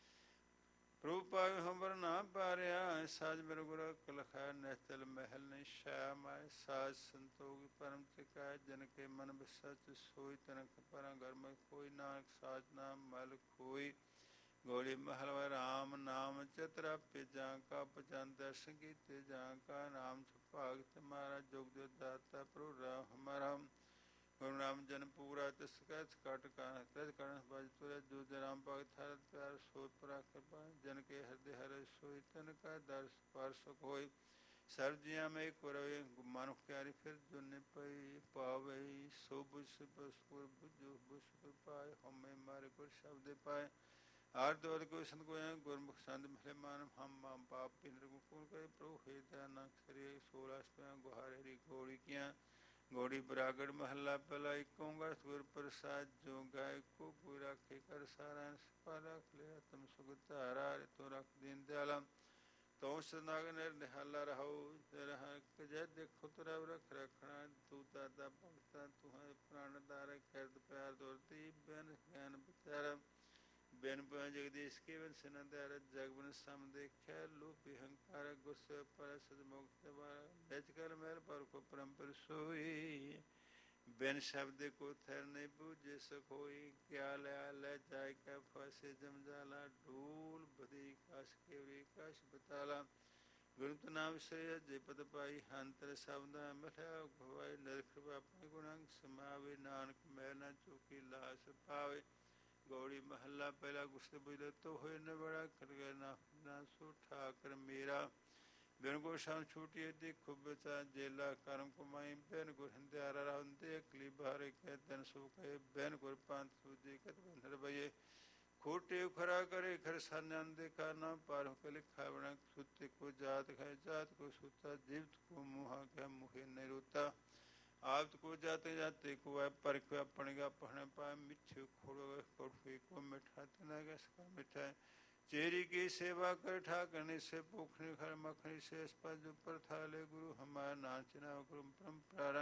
ਪ੍ਰਭੂ ਪਾਵੇ ਹਮਰ ਨਾ ਪਾਰਿਆ ਸਾਜ ਮੇਰੇ ਗੁਰ ਕਲਖਾ ਨਹਿਤਲ ਮਹਿਲ ਨਹੀਂ ਸ਼ਾ ਮਾਇ ਸਾਜ ਸੰਤੋਖ ਪਰਮ ਚਿਕਾਇ ਜਨ ਕੇ ਮਨ ਬਸਚ ਸੋਈ ਤਨਕ ਪਰਾਂ ਗਰਮ ਕੋਈ ਨਾਨਕ ਸਾਜ ਨਾਮ ਮਲ ਖੋਈ ਗੋਲੀ ਮਹਲ ਰਾਮ ਨਾਮ ਚਤਰਾ ਜਾਂ ਕਾ ਪਚਨ ਦਰਸ਼ਨ ਕੀਤੇ ਜਾਂ ਕਾ ਨਾਮ ਸੁਭਾਗ ਤੁਮਾਰਾ ਜੁਗ ਜੋ ਦਾਤਾ ਪ੍ਰਭੂ ਰਾਮ ਹਮਾਰਾ ਗੁਰੂ ਨਾਮ ਜਨ ਪੂਰਾ ਤਿਸ ਕਛ ਕਟ ਕਾ ਤਿਸ ਕਰਨ ਬਜ ਤੁਰੇ ਜੋ ਜਰਾਮ ਭਗਤ ਹਰ ਪਿਆਰ ਸੋਇ ਪਰਾ ਕਿਰਪਾ ਜਨ ਕੇ ਹਿਰਦੇ ਹਰਿ ਸੋਈ ਤਨ ਕਾ ਦਰਸ ਪਰਸ ਹੋਈ ਸਰਬ ਜੀਆਂ ਮੈਂ ਕੁਰਵੇ ਮਨੁਖ ਪਿਆਰੀ ਫਿਰ ਜੁਨੇ ਪਈ ਪਾਵੇ ਸੋ ਬੁਸ ਬਸੁਰ ਬੁਝੋ ਬੁਸ ਪਾਏ ਹਮੇ ਮਾਰੇ ਗੁਰ ਸ਼ਬਦ ਪਾਏ ਆਰ ਦੌਰ ਕੋ ਸੰਤ ਕੋ ਗੁਰਮੁਖ ਸੰਤ ਮਿਲੇ ਮਾਨ ਹਮ ਮਾਮ ਪਾਪ ਪਿੰਦਰ ਕੋ ਕੂਨ ਕਰੇ ਪ੍ਰਭੂ ਹੈ ਦਾਨਾ ਸ੍ਰੀ ਸੋਲਾ ਸਪਿਆ ਗੁਹਾਰੇ ਰੀ ਗੋੜੀ ਕੀਆਂ ਗੋੜੀ ਬਰਾਗੜ ਮਹੱਲਾ ਪਹਿਲਾ ਇੱਕ ਓੰਕਾਰ ਗੁਰ ਪ੍ਰਸਾਦ ਜੋ ਗਾਇ ਕੋ ਕੋਈ ਰਾਖੇ ਕਰ ਸਾਰਾ ਸਪਾ ਰੱਖ ਲਿਆ ਤਮ ਸੁਖ ਧਾਰਾ ਤੋ ਰੱਖ ਦੀਨ ਦਿਆਲਾ ਤੋ ਸਨਾਗ ਨਿਰ ਨਿਹਾਲਾ ਰਹੋ ਰਹ ਜੈ ਦੇਖੋ ਤੁਰਵ ਰਖ ਰਖਣਾ ਤੂੰ ਦਾਦਾ ਭਗਤਾ ਤੂੰ ਹੈ ਪ੍ਰਾਣ ਦਾਰੇ ਕਿਰਤ ਪਿਆਰ ਦੁਰਤੀ ਬਿਨ ਗਿਆਨ ਵਿਚਾਰ ਬਿਨ ਪ ਜਗਦੀਸ਼ ਕੇ ਬਿਨ ਸਨੰਦਰ ਜਗ ਬਿਨ ਸਮ ਦੇਖਿਆ ਲੋਭੀ ਹੰਕਾਰ ਗੁੱਸ ਪਰ ਸਦ ਮੁਕਤ ਬਾਰ ਨਿਜ ਕਰ ਮਹਿਲ ਪਰ ਕੋ ਪਰੰਪਰ ਸੋਈ ਬਿਨ ਸ਼ਬਦ ਕੋ ਥਰ ਨਹੀਂ ਬੂਝੇ ਸਖੋਈ ਕਿਆ ਲਿਆ ਲੈ ਜਾਇ ਕੈ ਫਸੇ ਜਮਜਾਲਾ ਢੂਲ ਬਦੀ ਕਸ ਕੇਵਰੀ ਕਸ਼ ਬਤਾਲਾ ਗੁਰੂ ਨਾਮ ਸੇ ਜੇ ਪਦ ਪਾਈ ਹੰਤਰ ਸ਼ਬਦਾ ਮਿਠਾ ਖਵਾਈ ਨਿਰਖ ਆਪਣੇ ਗੁਣੰ ਸਮਾਵੇ ਨਾਨਕ ਮੈਂ ਨਾ ਚੁਕੀ ਲਾਸ ਪਾਵੇ ਗੌੜੀ ਮਹੱਲਾ ਪਹਿਲਾ ਗੁਸਤ ਬੁਝਲੇ ਤੋ ਹੋਏ ਨ ਬੜਾ ਕਰ ਗਿਆ ਨਾ ਨਾ ਸੋ ਠਾਕਰ ਮੇਰਾ ਬਿਨ ਗੁਰ ਸ਼ਾਮ ਛੂਟੀਏ ਦੇਖੋ ਬਚਾ ਜੇਲਾ ਕਰਮ ਕਮਾਈ ਬਿਨ ਗੁਰ ਹੰਦਿਆਰਾ ਰਹਿੰਦੇ ਅਕਲੀ ਬਾਰੇ ਕਹਿ ਤਨ ਸੋ ਕਹੇ ਬਿਨ ਗੁਰ ਪੰਥ ਸੂਜੇ ਕਤ ਬੰਧਰ ਬਈਏ ਖੋਟੇ ਖਰਾ ਕਰੇ ਖਰ ਸਾਨਨ ਦੇ ਕਾਨਾ ਪਰ ਕੇ ਲਿਖਾ ਬਣਾ ਸੁਤੇ ਕੋ ਜਾਤ ਹੈ ਜਾਤ ਕੋ ਸੁਤਾ ਜੀਵਤ ਕੋ ਮੁਹਾ ਕੇ ਮੁਖੇ ਨਿਰੁਤਾ ਆਪ ਕੋ ਜਾਤੇ ਜਾਤੇ ਕੋ ਹੈ ਪਰ ਕੋ ਆਪਣੇ ਆਪਣੇ ਪਾ ਮਿੱਠੇ ਖੋੜੋ ਕੋਠੇ ਕੋ ਮਿਠਾ ਤਨਾ ਗਸ ਕਾ ਮਿਠਾ चेरी की सेवा कर ठाकरने से पोखने खर मखनी से स्पज पर थाले गुरु हमारा नाचना गुरु परम्परा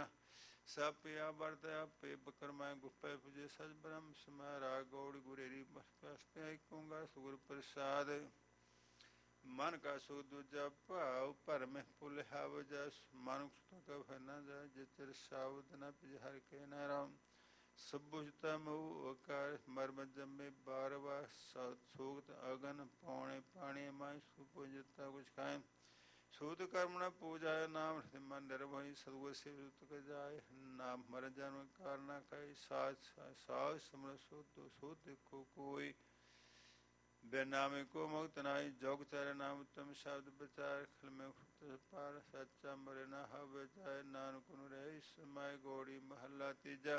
सब पिया बरतया पे बकरमाए गुप्पे पूजे सज ब्रह्म समारा गौड़ गुरेरी कहूँगा सुगुर प्रसाद मन का सो दूजा भाव पर में पुल हाव जस मानुख का भरना जाए जितर सावध न पिजहर के न राम सबुजता मऊ आकार मर्म जमे बारवा सूक्त अगन पौने पाणी माय सुपूजता कुछ खाए सूत कर्म न पूजा नाम मन निर्भय सदगुर से जाए नाम मर जन्म कारना खाई सास सास समर सूत सूत को कोई बेनामे को मुक्त नाई जोग चार नाम उत्तम शब्द विचार खल में पार सच्चा मरे न हवे जाए नानक रहे समय गौड़ी महला तीजा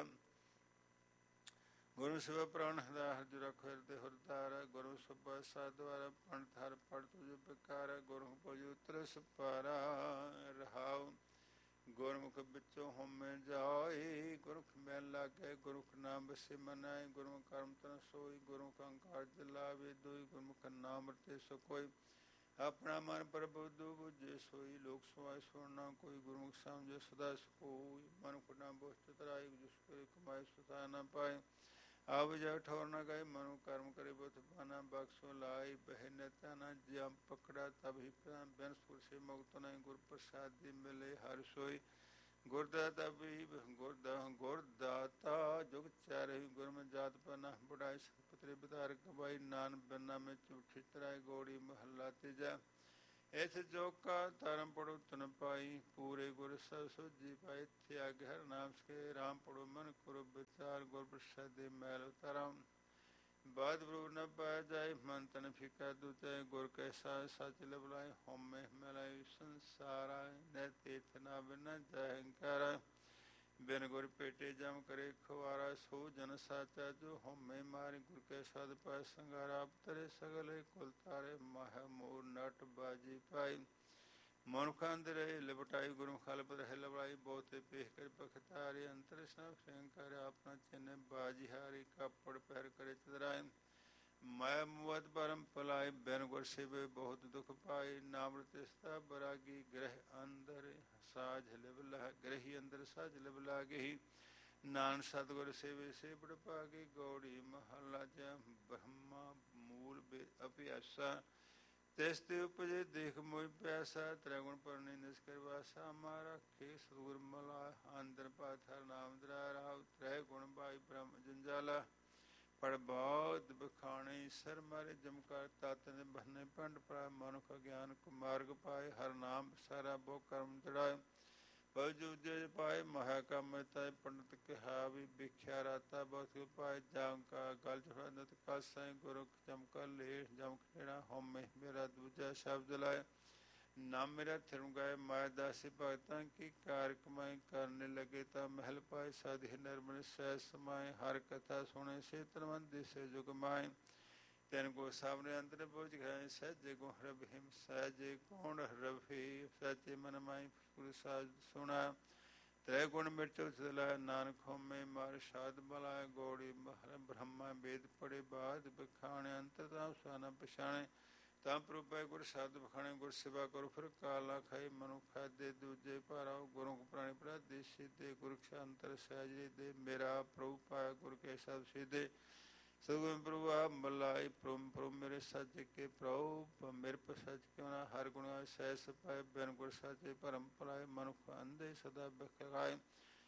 ਗੁਰੂ ਸੇਵਾ ਪ੍ਰਾਣ ਹਦਾ ਹਰਜ ਰਖ ਹਿਰਦੇ ਹੁਰਦਾਰ ਗੁਰੂ ਸਭਾ ਸਾਧਵਾਰ ਪੰਡਤ ਹਰ ਪੜ ਤੁਜ ਬਿਕਾਰ ਗੁਰੂ ਪਜੁ ਤਰਸ ਪਾਰਾ ਰਹਾਉ ਗੁਰਮੁਖ ਵਿੱਚੋਂ ਹਉਮੈ ਜਾਏ ਗੁਰਮੁਖ ਮੈਲ ਲਾਗੇ ਗੁਰਮੁਖ ਨਾਮ ਬਸੇ ਮਨਾਏ ਗੁਰਮੁਖ ਕਰਮ ਤਨ ਸੋਈ ਗੁਰਮੁਖ ਅੰਕਾਰ ਜਲਾਵੇ ਦੋਈ ਗੁਰਮੁਖ ਨਾਮ ਰਤੇ ਸੋ ਕੋਈ ਆਪਣਾ ਮਨ ਪ੍ਰਬੁੱਧੂ ਬੁਝੇ ਸੋਈ ਲੋਕ ਸਵਾਇ ਸੁਣਨਾ ਕੋਈ ਗੁਰਮੁਖ ਸਮਝੇ ਸਦਾ ਸਕੋਈ ਮਨੁਖ ਨਾਮ ਬੋਧ ਤਰਾਈ ਜਿਸ ਕਰੇ ਕਮਾਏ ਸੁਤਾ ਨਾ ਪਾਏ ਆਵ ਜਾ ਠੌਰ ਨ ਗਏ ਮਨੁ ਕਰਮ ਕਰੇ ਬੁੱਧ ਬਾਨਾ ਬਖਸ਼ੋ ਲਾਈ ਬਹਿ ਨਤਾ ਨ ਜਮ ਪਕੜਾ ਤਬ ਹੀ ਬਿਨ ਸੁਰ ਸੇ ਮੁਕਤ ਨਹੀਂ ਗੁਰ ਪ੍ਰਸਾਦੀ ਮਿਲੇ ਹਰ ਸੋਈ ਗੁਰਦਾਤਾ ਵੀ ਗੁਰਦਾ ਗੁਰਦਾਤਾ ਜੁਗ ਚਾਰੇ ਗੁਰਮ ਜਾਤ ਪਨਾ ਬੁਢਾਈ ਸਤਪਤਰੇ ਬਧਾਰ ਕਬਾਈ ਨਾਨ ਬੰਨਾ ਮੈਂ ਝੂਠੀ ਤਰਾਏ ਗੋੜੀ ਮਹੱਲਾ ਤੀਜਾ ਇਥ ਚੌਕਾ ਧਰਮ ਪੜੋ ਤਨ ਪਾਈ ਪੂਰੇ ਗੁਰ ਸਭ ਸੋਝੀ ਪਾਈ। ਇਥੇ ਆਗੇ ਹਰ ਨਾਮ ਸਕੇ ਰਾਮ ਪੜੋ ਮਨ ਕਰੋ ਵਿਚਾਰ ਗੁਰ ਪ੍ਰਸਾਦੇ ਮੈਲ ਉਤਾਰਾ। ਬਾਦ ਪ੍ਰਭੂ ਨ ਪਾਇਆ ਜਾਏ ਮਨ ਤਨ ਫਿਕਾ ਦੂਤੇ ਗੁਰ ਕੈ ਸਾਜ ਸਚ ਲਬਲਾਏ ਹਉਮੈ ਮਿਲਾਏ ਸੰਸਾਰਾ। ਨੈ ਤੀਰਥ ਨਾ ਬਿਨ ਜੈ ਹੰਕਾਰਾ ਬਿਨ ਗੁਰ ਭੇਟੇ ਜਮ ਕਰੇ ਖੁਆਰਾ। ਸੋ ਜਨ ਸਾਚਾ ਜੋ ਹਉਮੈ ਮਾਰੇ ਗੁਰ ਕੈ ਸਦ ਪਾਇ ਸੰਗਾਰਾ। ਆਪ ਤਰੇ ਸਗਲੇ ਕੁਲ ਤਾਰੇ ਮਾਹਿ ਮੋਰ ਨਟ ਬਾਜੀ ਪਾਈ। ਮਨੁਖ ਅੰਦਰੇ ਲਿਪਟਾਈ ਗੁਰਮੁਖ ਅਲਪ ਰਹਿ ਲਵਲਾਈ। ਬਹੁਤੇ ਪੇਖ ਕਰ ਬਖਤਾਰੇ ਅੰਤਰ ਸਭ ਸ਼ੰਕਰ ਆਪਣਾ ਚਿੰਨ੍ਹ ਬਾਜੀ ਹਾਰੀ। ਕਾਪੜ ਪੈਰ ਕਰੇ ਚਤਰਾਏ ਮਾਇਆ ਮੁਵਤ ਪਰਮ ਪਲਾਏ। ਬਿਨ ਗੁਰ ਸੇਵੇ ਬਹੁਤ ਦੁਖ ਪਾਏ ਨਾਮ ਰਤਿਸਤਾ ਬਰਾਗੀ। ਗ੍ਰਹਿ ਅੰਦਰ ਸਾਜ ਲਿਵ ਲਾ ਗ੍ਰਹੀ ਅੰਦਰ ਸਾਜ ਲਿਵ ਲਾਗਹੀ। ਨਾਨਕ ਸਤਿਗੁਰ ਸੇਵੇ ਸੇ ਬੜ ਭਾਗੇ। ਗੌੜੀ ਮਹੱਲਾ ਜੈ ਬ੍ਰਹਮਾ ਮੂਲ ਅਭਿਆਸਾ। ਤਿਸ ਤੇ ਉਪਜੇ ਦੇਖ ਮੋਹਿ ਪਿਆਸਾ। ਤ੍ਰੈਗੁਣ ਪਰਨੀ ਨਿਸਕਰ ਵਾਸਾ। ਮਾਰਾ ਖੇ ਸਤਿਗੁਰ ਮਲਾ ਅੰਦਰ ਪਾਥ ਹਰ ਨਾਮ ਦਰਾ ਰਾਵ। ਤ੍ਰੈ ਗੁਣ ਬਾਈ ਬ੍ਰਹਮ ਜੰਜਾਲਾ ਪੜ ਬਹੁਤ ਬਖਾਣੇ। ਸਰ ਮਾਰੇ ਜਮਕਾਰ ਤਤ ਨਿਬੰਨੇ ਪੰਡ ਪਰਾਏ। ਮਨੁਖ ਅਗਿਆਨ ਕੁਮਾਰਗ ਪਾਏ ਹਰ ਨਾਮ ਸਾਰਾ ਬਹੁ ਕਰਮ ਜੜਾਏ। ਬਹੁ ਜੂਜੇ ਪਾਏ ਮਹਾ ਕੰਮ ਤਾਏ ਪੰਡਤ ਕਿਹਾ ਵੀ ਵਿਖਿਆ ਰਾਤਾ ਬਹੁਤ ਪਾਏ। ਜਾਮ ਕਾ ਗਲ ਜਫਨਤ ਕਾਸਾਈ ਗੁਰਖ ਚਮਕਾ ਲੇਖ ਜਮਕ ਜਿਹੜਾ ਹਉਮੈ ਮੇਰਾ ਦੂਜਾ ਸ਼ਬਦ ਲਾਏ। ਨਾਮ ਮੇਰਾ ਥਿਰਮ ਗਾਏ ਮਾਇਆ ਦਾਸੀ ਭਗਤਾਂ ਕੀ। ਕਾਰ ਕਮਾਈ ਕਰਨੇ ਲਗੇ ਤਾਂ ਮਹਿਲ ਪਾਏ। ਸਾਧੀ ਨਿਰਮਲ ਸਹਿ ਸਮਾਏ ਹਰ ਕਥਾ ਸੁਣੇ ਸੇ ਤਨਵੰਤ ਦਿਸੇ ਜੁਗ ਮਾਏ। ਤਿਨ ਕੋ ਸਾਹਮਣੇ ਅੰਦਰ ਬੁਝ ਗਏ ਸਹਿਜੇ ਗੁਣ ਰਬਿਮ ਸਹਿਜੇ ਗੁਣ ਰਬੀ। ਸੱਚੇ ਮਨ ਮਾਈ ਗੁਰ ਸਾਜ ਸੁਣਾ। ਤ੍ਰੈ ਗੁਣ ਮਿਰਚ ਉਚਲਾਇਆ ਨਾਨਕ ਹਉਮੈ ਮਾਰ ਸਾਧ ਬਲਾਏ। ਗੌੜੀ ਮਹਲ ਬ੍ਰਹਮਾ ਵੇਦ ਪੜੇ ਬਾਦ ਬਖਾਣੇ। ਅੰਤਰ ਤਾਮ ਸਾਨਾ ਪਛਾਣੇ ਤਾਂ ਪ੍ਰਭੈ ਗੁਰ ਸਾਧ ਬਖਾਣੇ। ਗੁਰ ਸੇਵਾ ਕਰੋ ਫਿਰ ਕਾਲਾ ਖਾਏ ਮਨੁ ਖਾਦੇ ਦੂਜੇ ਭਾਰਾਓ। ਗੁਰੂ ਪ੍ਰਾਣੀ ਪ੍ਰਾਦੇ ਸਿੱਧੇ ਗੁਰਖ ਅੰਤਰ ਸਹਿਜ ਦੇ। ਮੇਰਾ ਪ੍ਰਭੂ ਪਾਇਆ ਗੁਰ ਕੇ ਸਭ ਸਿੱਧੇ। ਸਤਿਗੁਰ ਪ੍ਰਭੂ ਆਪ ਮਲਾਈ ਪ੍ਰਭੂ ਪ੍ਰਭੂ ਮੇਰੇ ਸੱਚ ਕੇ ਪ੍ਰਭੂ ਮੇਰੇ ਸੱਚ ਕਿਉਂ ਨਾ। ਹਰ ਗੁਣ ਸਹਿ ਸਪਾਏ ਬਿਨ ਗੁਰ ਸਾਚੇ ਭਰਮ ਭਲਾਏ। ਮਨੁਖ ਅੰਧੇ ਸਦਾ ਬਖਲਾਏ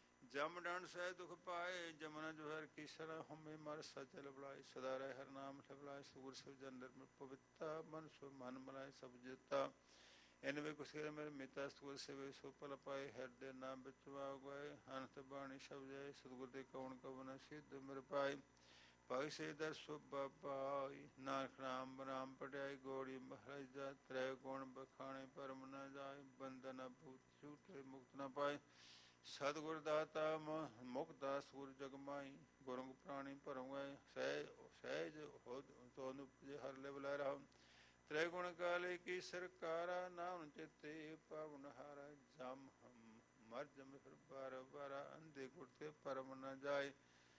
ਜਮ ਡੰਡ ਸਹਿ ਦੁਖ ਪਾਏ। ਜਮਨਾ ਜੁਹਰ ਕੀਸਰਾ ਹਉਮੈ ਮਰ ਸਚ ਲਬਲਾਏ। ਸਦਾ ਰਹਿ ਹਰ ਨਾਮ ਲਬਲਾਏ ਸਤਿਗੁਰ ਸਿਵ ਜਨ ਨਿਰਮਲ ਪਵਿੱਤਾ। ਮਨ ਸੋ ਮਨ ਮਲਾਏ ਸਭ ਜਿਤਾ। ਇਨ ਵੇ ਕੁਸੇਰ ਮੇਰੇ ਮਿਤਾ ਸਤਿਗੁਰ ਸੇਵੇ ਸੋ ਭਲ ਪਾਏ। ਹਿਰਦੇ ਨਾਮ ਵਿੱਚ ਵਾ ਗਏ ਅਨੰਤ ਬਾਣੀ ਸ਼ਬਦ ਜਾਏ। ਸਤਿਗੁਰ ਦੇ ਕਉਣ ਕਵਨ ਸਿੱਧ ਮਿਰ ਪਾਏ। ਭਗਤ ਸੇ ਦਰ ਸੁਭ ਪਾਈ ਨਾਨਕ ਨਾਮ ਰਾਮ ਪਟਿਆਈ। ਗੌੜੀ ਮਹਾਰਾਜ ਜਾ ਤ੍ਰੈ ਗੁਣ ਬਖਾਣੇ ਭਰਮ ਨ ਜਾਏ। ਬੰਧਨ ਭੂਤ ਝੂਠੇ ਮੁਕਤ ਨ ਪਾਏ। ਸਤਿਗੁਰ ਦਾਤਾ ਮੁਕਤਾ ਸੂਰ ਜਗ ਮਾਈ। ਗੁਰਮੁਖ ਪ੍ਰਾਣੀ ਭਰਮ ਗਏ ਸਹਿ ਸਹਿਜ ਤੋਨ ਉਪਜੇ ਹਰ ਲਿਵ ਲੈ ਰਾਮ। ਤ੍ਰੈ ਗੁਣ ਕਾਲੇ ਕੀ ਸਰਕਾਰਾ ਨਾਮ ਚਿਤੇ ਪਵਨ ਹਾਰਾ। ਜਮ ਮਰ ਜਮ ਫਿਰ ਬਾਰ ਬਾਰਾ ਅੰਧੇ ਗੁਰ ਤੇ ਭਰਮ ਨ ਜਾਏ।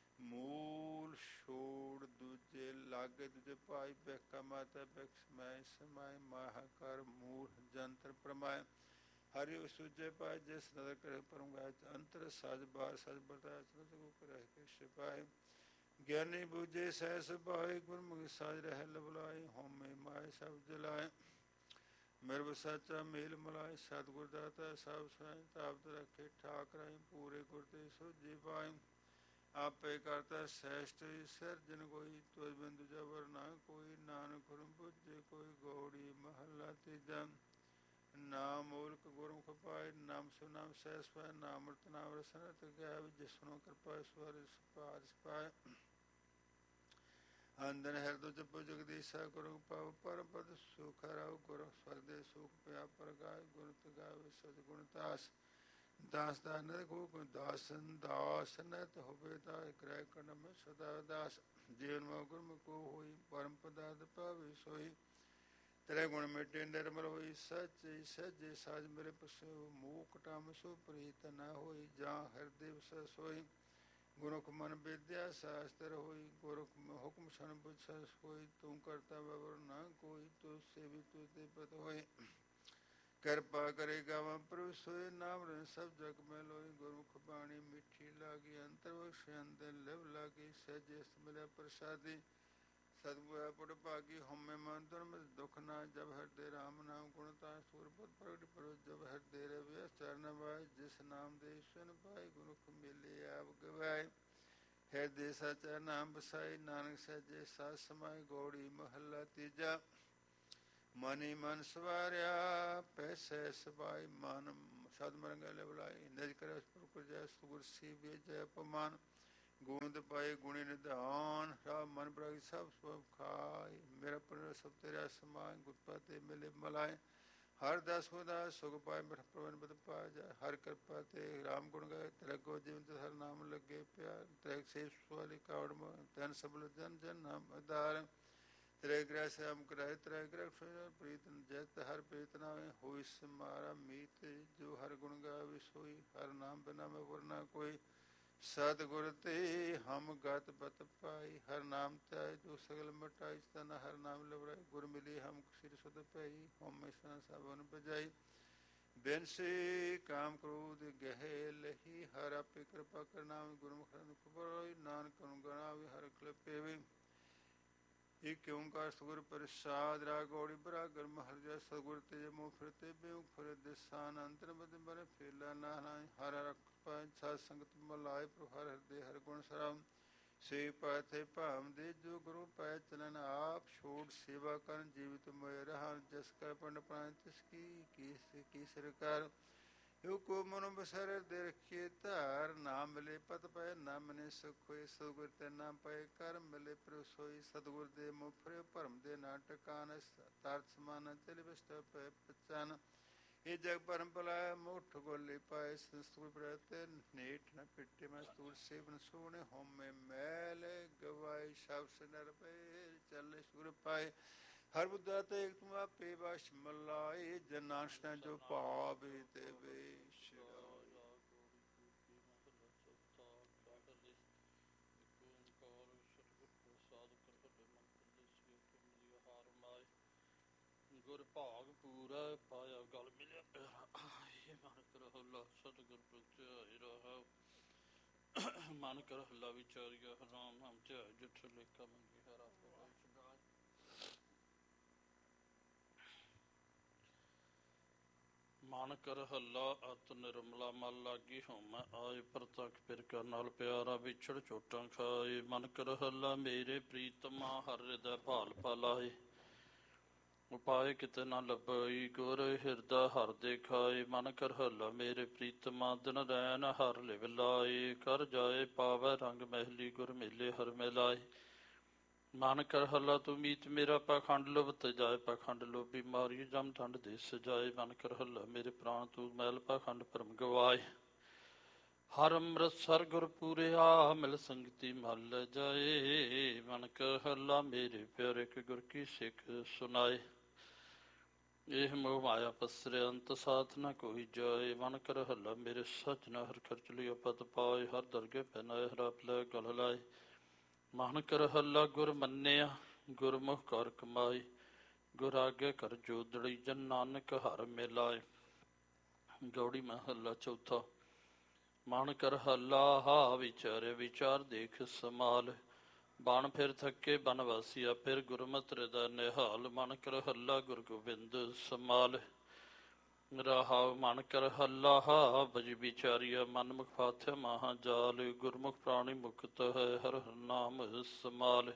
ਮੂਲ ਛੋੜ ਦੂਜੇ ਲਾਗੇ ਦੂਜੇ ਭਾਈ। ਬਿਖਾ ਮਾਤਾ ਬਿਖ ਸਮੈ ਸਮਾਏ ਮਾਹ ਕਰ ਮੂਲ ਜੰਤਰ ਪ੍ਰਮਾਏ। ਹਰਿ ਸੂਜੇ ਪਾਏ ਜਿਸ ਨਦਰ ਕਰੇ ਪਰਮ ਗਾਇ। ਅੰਤਰ ਸਾਜ ਬਾਰ ਸਜ ਬਰਤਾਇ ਚਤੁ ਕਰਿ ਕੇ ਸਿਪਾਏ। ਗਿਆਨੀ ਬੂਝੇ ਸਹਿ ਸੁਭਾਏ ਗੁਰਮੁਖ ਸਾਜ ਰਹਿ ਲਵਲਾਏ। ਹਉਮੈ ਮਾਏ ਸਭ ਜਲਾਏ ਮਿਰਬ ਸਾਚਾ ਮੇਲ ਮਲਾਏ। ਸਤਿਗੁਰ ਦਾਤਾ ਸਭ ਸਾਈ ਤਾਪਤ ਰਖੇ ਠਾਕ ਰਾਈ। ਪੂਰੇ ਗੁਰ ਤੇ ਸੋਝੀ ਪਾਏ ਆਪੇ ਕਰਤਾ ਸ੍ਰੇਸ਼ਟ ਸਿਰਜਨ ਕੋਈ। ਤੁਝ ਬਿਨ ਦੂਜਾ ਵਰ ਨਾ ਕੋਈ ਨਾਨਕ ਗੁਰਮੁ ਬੁਝੇ ਕੋਈ। ਗੌੜੀ ਮਹੱਲਾ ਤੀਜਾ। ਨਾਮ ਮੂਲਕ ਗੁਰਮੁਖ ਪਾਏ ਨਾਮ ਸੁ ਨਾਮ ਸਹਿ ਸਪਾਏ। ਨਾਮ ਅੰਮ੍ਰਿਤ ਨਾਮ ਰਸਨ ਰਤ ਗਾਇ ਜਿਸਨੂੰ ਕਿਰਪਾ ਸਵਰ ਪਾਰ ਸਪਾਏ। ਅੰਦਨ ਹਿਰਦੁ ਜਪੁ ਜਗਦੀਸ਼ਾ ਗੁਰੂ ਪਾਉ ਪਰਮ ਪਦ ਸੁਖ ਰਾਉ। ਗੁਰ ਸਵਰਦੇ ਸੁਖ ਪਿਆ ਪ੍ਰਗਾਇ। ਗੁਰਤ ਗਾਵੇ ਸਚ ਗੁਣ ਦਾਸ। ਦਾਸ ਦਾ ਨਰਕ ਹੋ ਦਾਸਨ ਦਾਸ ਨਤ ਹੋਵੇ ਦਾਸ। ਗ੍ਰਹਿ ਕਰਨ ਮੈਂ ਸਦਾ ਦਾਸ। ਜੀਵਨ ਮਾ ਗੁਰਮੁਖ ਕੋ ਹੋਈ ਪਰਮ ਪਦਾਰਥ ਪਾਵੇ ਸੋਈ। ਤ੍ਰੈ ਗੁਣ ਮਿਟੇ ਨਿਰਮਲ ਹੋਈ ਸੱਚੇ ਸਹਿਜੇ ਸਾਜ ਮੇਰੇ ਪਸੋ। ਮੋਹ ਕਟਾਮ ਸੋ ਪ੍ਰੀਤ ਨ ਹੋਈ ਜਾਂ ਹਿਰਦੇ ਵਸੈ ਸੋਈ। ਗੁਰਮੁਖ ਮਨ ਵਿਦਿਆ ਸ਼ਾਸਤਰ ਹੋਈ। ਗੁਰਮੁਖ ਹੁਕਮ ਸੁਣ ਬੁਝ ਹੋਈ। ਤੂੰ ਕਰਤਾ ਬਵਰ ਨਾ ਕੋਈ ਤੂੰ ਸੇਵੀ ਤੁ ਤੇ ਪਤ ਹੋਏ। ਕਿਰਪਾ ਕਰੇ ਗਾਵਾਂ ਪ੍ਰਭੁ ਸੋਏ ਨਾਮ ਰਨ ਸਭ ਜਗ ਮੈਂ ਲੋਈ। ਗੁਰਮੁਖ ਬਾਣੀ ਮਿੱਠੀ ਲਾਗੀ ਅੰਤਰ ਬਖਸ਼ ਅੰਦਰ ਲਿਵ ਲਾਗੀ। ਸਹਿਜੇ ਮਿਲਿਆ ਪ੍ਰਸਾਦੀ ਸਤਿਗੁਰ ਪੁਰ ਭਾਗੀ। ਹਉਮੈ ਮਨ ਦੁਰਮ ਦੁਖ ਨਾ ਜਬ ਹਿਰਦੇ ਰਾਮ ਨਾਮ ਗੁਣ ਤਾਂ ਸੂਰਪੁਰ ਪ੍ਰਗਟ ਪਰੋ। ਜਬ ਹਿਰਦੇ ਰਵਿ ਚਰਨ ਵਾਏ ਜਿਸ ਨਾਮ ਦੇ ਸੁਨ ਪਾਏ। ਗੁਰਮੁਖ ਮਿਲੇ ਆਪ ਗਵਾਏ ਹਿਰਦੇ ਸਚਾ ਨਾਮ ਵਸਾਏ। ਨਾਨਕ ਸਹਿਜੇ ਸਾਧ ਸਮਾਏ। ਗੌੜੀ ਮਹੱਲਾ ਤੀਜਾ। ਮਨੀ ਮਨ ਸਵਾਰਿਆ ਪੈਸੇ ਸਬਾਈ ਮਨ ਸਦ ਮਰੰਗਲੇ ਬੁਲਾਈ ਨਿਜ ਕਰੇ ਉਸ ਪੁਰਖ ਜੈ ਸੁਗੁਰ ਸੀ ਵੀ ਜੈ ਅਪਮਾਨ ਗੋਬਿੰਦ ਪਾਏ ਗੁਣੀ ਨਿਧਾਨ ਰਾਮ ਮਨ ਬਰਾਈ ਸਭ ਸਭ ਖਾਈ ਮੇਰਾ ਪਰ ਸਭ ਤੇਰਾ ਸਮਾਨ ਗੁਰਪਤੇ ਮਿਲੇ ਮਲਾਏ ਹਰ ਦਸ ਖੁਦਾ ਸੁਖ ਪਾਏ ਮਿਠ ਪ੍ਰਵਨ ਬਦ ਪਾ ਜਾ ਹਰ ਕਿਰਪਾ ਤੇ ਰਾਮ ਗੁਣ ਗਾਏ ਤਿਲਕੋ ਜਿਵੰਤ ਹਰ ਨਾਮ ਲੱਗੇ ਪਿਆਰ ਤਿਲਕ ਸੇ ਸਵਾਲੀ ਕਾਵੜ ਤਨ ਸਬਲ ਜਨ ਜਨ ਨਾਮ ਆਧਾਰ ਤ੍ਰੈ ਗ੍ਰਹਿ ਸ਼ਾਮ ਕਰਾਏ ਤ੍ਰੈ ਗ੍ਰਹਿ ਪ੍ਰੀਤ ਜੈਤ ਹਰ ਪ੍ਰੀਤ ਨਾਵੇਂ ਹੋਈ ਸਿਮਾਰਾ ਮੀਤ ਜੋ ਹਰ ਗੁਣ ਗਾਵੇ ਸੋਈ ਹਰ ਨਾਮ ਬਿਨਾ ਮੈਂ ਵਰਨਾ ਕੋਈ ਸਤਿਗੁਰ ਤੇ ਹਮ ਗਤ ਬਤ ਪਾਈ ਹਰ ਨਾਮ ਧਿਆਏ ਜੋ ਸਗਲ ਮਟਾਈ ਤਨ ਹਰ ਨਾਮ ਲਵਰਾਈ ਗੁਰ ਮਿਲੀ ਹਮ ਸਿਰ ਸੁਧ ਪਈ ਹੋਮ ਸਨ ਸਭਨ ਬਜਾਈ ਬਿਨ ਸੇ ਕਾਮ ਕ੍ਰੋਧ ਗਹਿ ਲਹੀ ਹਰ ਆਪੇ ਕਿਰਪਾ ਕਰ ਨਾਮ ਗੁਰਮੁਖ ਖਬਰੋਈ ਨਾਨਕ ਕਉ ਗਣਾਵੇ ਹਰ ਕਲਪੇ ਵੇ ਇਕ ਓੰਕਾਰ ਸਤਿਗੁਰ ਪ੍ਰਸਾਦ ਰਾਗ ਗੌੜੀ ਬਰਾਗਰ ਮਹਰਜਾ ਸਤਿਗੁਰ ਤੇ ਮੋਹ ਫਿਰਤੇ ਬਿਉ ਫਿਰ ਦਿਸਾਨ ਅੰਤਰ ਬਦ ਬਰ ਫੇਲਾ ਨਾਹੀ ਹਰ ਰਖ ਪੰਜ ਸਾਧ ਸੰਗਤ ਮਲਾਏ ਪ੍ਰਭ ਹਰ ਹਿਰਦੇ ਹਰ ਗੁਣ ਸਰਾਮ ਸੇ ਪਾਥੇ ਭਾਮ ਦੇ ਜੋ ਗੁਰੂ ਪੈ ਚਲਨ ਆਪ ਛੋੜ ਸੇਵਾ ਕਰਨ ਜੀਵਿਤ ਮੋਇ ਰਹਾ ਜਸ ਕੈ ਪੰਡ ਪ੍ਰਾਨ ਤਿਸ ਕੀ ਕੀਸ ਕੀ ਸਰਕਾਰ ਯੋ ਕੋ ਮਨੁ ਬਸਰ ਦੇ ਰਖੀਏ ਧਾਰ ਨਾਮ ਮਿਲੇ ਪਤ ਪੈ ਨਾ ਮਨੇ ਸੁਖ ਹੋਏ ਸਤਿਗੁਰ ਤੇ ਨਾਮ ਪਏ ਕਰ ਮਿਲੇ ਪ੍ਰਭ ਸੋਈ ਸਤਿਗੁਰ ਦੇ ਮੁਖ ਫਿਰੇ ਭਰਮ ਦੇ ਨਾ ਟਿਕਾਣ ਤਾਰਤ ਸਮਾਨ ਚਲ ਵਿਸਟ ਪੈ ਪਚਨ ਇਹ ਜਗ ਭਰਮ ਭਲਾਇ ਮੁਠ ਗੋਲੇ ਪਾਏ ਸਤਿਗੁਰ ਪ੍ਰਤੇ ਨੇਟ ਨ ਪਿੱਟੇ ਮੈਂ ਸਤਿਗੁਰ ਸੇਵਨ ਸੋਹਣੇ ਹੋਮੇ ਮੈਲ ਗਵਾਈ ਸ਼ਬਦ ਨਰ ਪਏ ਚੱਲੇ ਸੁਰ ਪਾਏ ਹਰ ਬੁੱਧਾ ਤੇ ਇੱਕ ਤੁਮ ਆਪੇ ਵਸ਼ ਮਲਾਏ ਜਨਾਸ਼ਨਾ ਜੋ ਭਾਵੇ ਤੇ ਵੇਸ਼ ਗੁਰ ਭਾਗ ਪੂਰਾ ਪਾਇਆ ਗਲ ਮਿਲਿਆ ਮਨ ਕਰ ਹੱਲਾ ਸਤਿਗੁਰ ਪ੍ਰਗਟਿਆਇ ਰਹਾ ਮਨ ਕਰ ਹੱਲਾ ਵਿਚਾਰਿਆ ਰਾਮ ਨਾਮ ਧਿਆਇ ਜਿਠ ਲੇਖਾ ਮੰਗੀ ਹਰਾ ਮਨ ਕਰ ਹੱਲਾ ਅਤ ਨਿਰਮਲਾ ਮਲ ਲਾਗੀ ਹੋਮੈ ਆਏ ਪ੍ਰਤੱਖ ਫਿਰ ਕਰ ਨਾਲ ਪਿਆਰਾ ਵਿਛੜ ਚੋਟਾਂ ਖਾਏ ਮਨ ਕਰ ਹੱਲਾ ਮੇਰੇ ਪ੍ਰੀਤਮਾ ਹਰ ਹਿਰਦੈ ਭਾਲ ਪਾਲਾਏ ਉਪਾਏ ਕਿਤੇ ਨਾ ਲੱਭਈ ਗੁਰ ਹਿਰਦਾ ਹਰ ਦੇਖਾਏ ਮਨ ਕਰ ਹੱਲਾ ਮੇਰੇ ਪ੍ਰੀਤਮਾ ਦਿਨ ਰੈਨ ਹਰ ਲਿਵ ਲਾਏ ਕਰ ਜਾਏ ਪਾਵੈ ਰੰਗ ਮਹਿਲੀ ਗੁਰ ਮੇਲੇ ਹਰ ਮਿਲਾਏ ਮਨ ਕਰ ਹੱਲਾ ਤੂੰ ਮੀਤ ਮੇਰਾ ਪਾਖੰਡ ਲੁਭ ਤਜਾਏ ਪਾਖੰਡ ਲੋਭੀ ਮਾਰੀ ਜਮ ਠੰਡ ਦੇ ਸਜਾਏ ਮਨ ਕਰ ਹੱਲਾ ਮੇਰੇ ਪ੍ਰਾਣ ਤੂੰ ਮੈਲ ਪਾਖੰਡ ਭਰਮ ਗਵਾਏ ਹਰ ਅੰਮ੍ਰਿਤਸਰ ਗੁਰ ਪੂਰਿਆ ਮਿਲ ਸੰਗਤੀ ਮਲ ਜਾਏ ਮਨ ਕਰ ਹੱਲਾ ਮੇਰੇ ਪਿਆਰੇ ਕੇ ਗੁਰ ਕੀ ਸਿੱਖ ਸੁਨਾਏ ਇਹ ਮੋਹ ਮਾਇਆ ਪਸਰੇ ਅੰਤ ਸਾਥ ਨਾ ਕੋਈ ਜਾਏ ਮਨ ਕਰ ਹੱਲਾ ਮੇਰੇ ਸੱਜਣਾ ਹਰ ਖਰਚ ਲਿਆ ਪਤ ਪਾਏ ਹਰ ਦਰਗੇ ਪਹਿਨਾਏ ਹਰਾਪ ਲੈ ਗਲ ਲਾਏ ਮਨ ਕਰ ਹੱਲਾ ਗੁਰ ਮੰਨਿਆ ਗੁਰਮੁਖ ਕਰ ਕਮਾਈ ਗੁਰ ਆਗੇ ਕਰ ਜੋਦੜੀ ਜਨ ਨਾਨਕ ਹਰ ਮਿਲਾਏ ਗੌੜੀ ਮਹੱਲਾ ਚੌਥਾ ਮਨ ਕਰ ਹੱਲਾ ਹਾ ਵਿਚਾਰੇ ਵਿਚਾਰ ਦੇਖ ਸਮਾਲ ਬਣ ਫਿਰ ਥੱਕੇ ਬਨਵਾਸੀਆ ਫਿਰ ਗੁਰਮਤਿ ਹਿਰਦੈ ਨਿਹਾਲ ਮਨ ਕਰ ਹੱਲਾ ਗੁਰ ਗੋਬਿੰਦ ਸਮਾਲ ਰਹਾਉ ਮਨ ਕਰ ਹੱਲਾ ਹਾ ਬਜ ਵਿਚਾਰੀਆ ਮਨ ਮੁਖ ਫਾਥਿਆ ਮਹਾ ਜਾਲ ਗੁਰਮੁਖ ਪ੍ਰਾਣੀ ਮੁਕਤ ਹੈ ਹਰ ਹਰ ਨਾਮ ਸਮਾਲ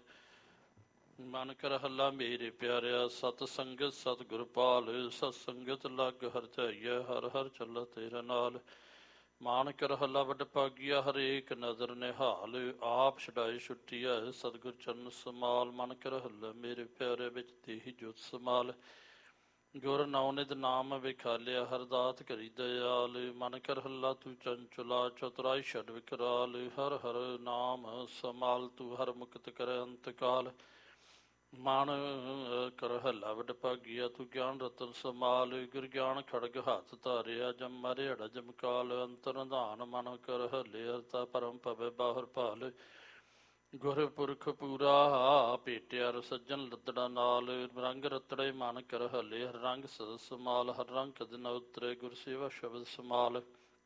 ਮਨ ਕਰ ਹੱਲਾ ਮੇਰੇ ਪਿਆਰਿਆ ਸਤ ਸੰਗਤ ਸਤ ਗੁਰਪਾਲ ਸਤ ਸੰਗਤ ਲਗ ਹਰ ਧਿਆਈਆ ਹਰ ਹਰ ਚੱਲ ਤੇਰਾ ਨਾਲ ਮਾਨ ਕਰ ਹੱਲਾ ਵੱਡ ਭਾਗੀਆ ਹਰੇਕ ਨਜ਼ਰ ਨਿਹਾਲ ਆਪ ਛਡਾਈ ਛੁੱਟੀਆ ਸਤਿਗੁਰ ਚਰਨ ਸਮਾਲ ਮਨ ਕਰ ਹੱਲਾ ਮੇਰੇ ਪਿਆਰੇ ਵਿੱਚ ਤੇਹੀ ਜੋਤ ਸਮਾਲ ਗੁਰ ਨੌਨਿਤ ਨਾਮ ਵਿਖਾਲਿਆ ਹਰਦਾਤ ਕਰੀ ਦਇਆਲ ਮਨ ਕਰ ਹੱਲਾ ਤੂੰ ਚੰਚਲਾ ਚਤੁਰਾਈ ਛਡ ਵਿਕਰਾਲ ਹਰ ਹਰ ਨਾਮ ਸਮਾਲ ਤੂੰ ਹਰ ਮੁਕਤ ਕਰ ਅੰਤ ਕਾਲ ਮਨ ਕਰ ਹੱਲਾ ਵੱਡ ਭਾਗੀਆ ਤੂੰ ਗਿਆਨ ਰਤਨ ਸਮਾਲ ਗੁਰ ਗਿਆਨ ਖੜਗ ਹੱਥ ਧਾਰਿਆ ਜਮ ਮਾਰੇ ਹੜਾ ਜਮਕਾਲ ਅੰਤਰ ਨਿਧਾਨ ਮਨ ਕਰ ਹੱਲੇ ਹਰਤਾ ਪਰਮ ਭਵੇ ਬਾਹਰ ਭਾਲ ਗੁਰ ਪੁਰਖ ਪੂਰਾ ਭੇਟਿਆ ਸੱਜਣ ਲੱਦੜਾ ਨਾਲ ਰੰਗ ਰਤੜੇ ਮਨ ਕਰ ਹੱਲੇ ਹਰ ਰੰਗ ਸਦ ਸਮਾਲ ਹਰ ਰੰਗ ਕਦ ਨ ਉਤਰੇ ਗੁਰ ਸੇਵਾ ਸ਼ਬਦ ਸਮਾਲ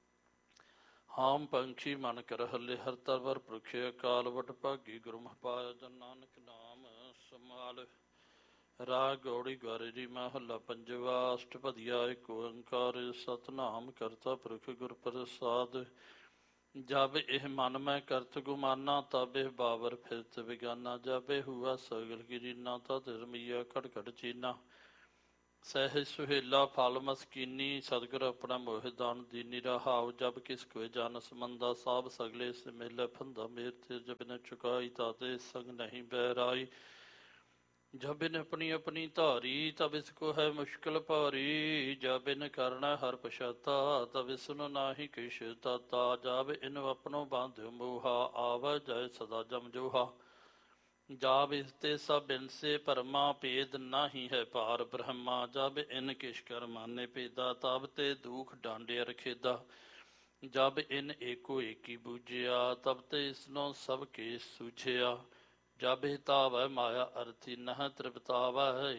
ਹਾਮ ਪੰਛੀ ਮਨ ਕਰ ਹੱਲੇ ਹਰ ਤਰਵਰ ਪੁਰਖੇ ਅਕਾਲ ਵੱਡ ਭਾਗੀ ਗੁਰਮੁਖ ਪਾਇਆ ਜਨ ਨਾਨਕ ਨਾਮ ਸਮਾਲ ਰਾਗ ਗੌੜੀ ਗਾਰੀ ਮਹੱਲਾ ਪੰਜਵਾ ਅਸ਼ਟਪਦੀਆ ਏਕ ਓੰਕਾਰ ਸਤਿਨਾਮ ਕਰਤਾ ਪੁਰਖ ਗੁਰ ਪ੍ਰਸਾਦ ਜਬ ਇਹ ਮਨ ਮੈਂ ਕਰਤ ਗੁਮਾਨਾ ਤਬ ਇਹ ਬਾਬਰ ਫਿਰਤ ਵਿਗਾਨਾ ਜਬ ਇਹ ਹੁਆ ਸਗਲ ਗਿਰੀਨਾ ਤਦ ਰਮਈਆ ਖੜ ਖੜ ਚੀਨਾ ਸਹਿਜ ਸੁਹੇਲਾ ਫਲ ਮਸਕੀਨੀ ਸਤਿਗੁਰ ਆਪਣਾ ਮੋਹਿ ਦਾਨ ਦੀਨੀ ਰਹਾਉ ਜਬ ਕਿਸ ਕੋਇ ਜਨ ਸਮੰਦਾ ਸਾਬ ਸਗਲੇ ਸੇ ਮੇਲੇ ਫੰਦਾ ਮੇਰ ਤੇ ਜਬ ਨ ਚੁਕਾਈ ਤਾਤੇ ਸੰਗ ਨਹੀਂ ਬਹਿਰਾਈ जब इन अपनी अपनी धारी तब इसको है मुश्किल भारी जब इन करना हर पछाता तब इसनु नाही किश ताता जब इन अपनो बांध्यो मोहा आव जाय सदा जम जोहा जाब इसते सब इनसे परमा भेद नाही है पार ब्रह्मा जब इन किश कर माने भेदा तब ते दुख डांडे रखेदा जब इन एको एकी बूझिया तब ते इसनो सब के सूझिया जब हितावै माया अर्थी नह तृप्तावै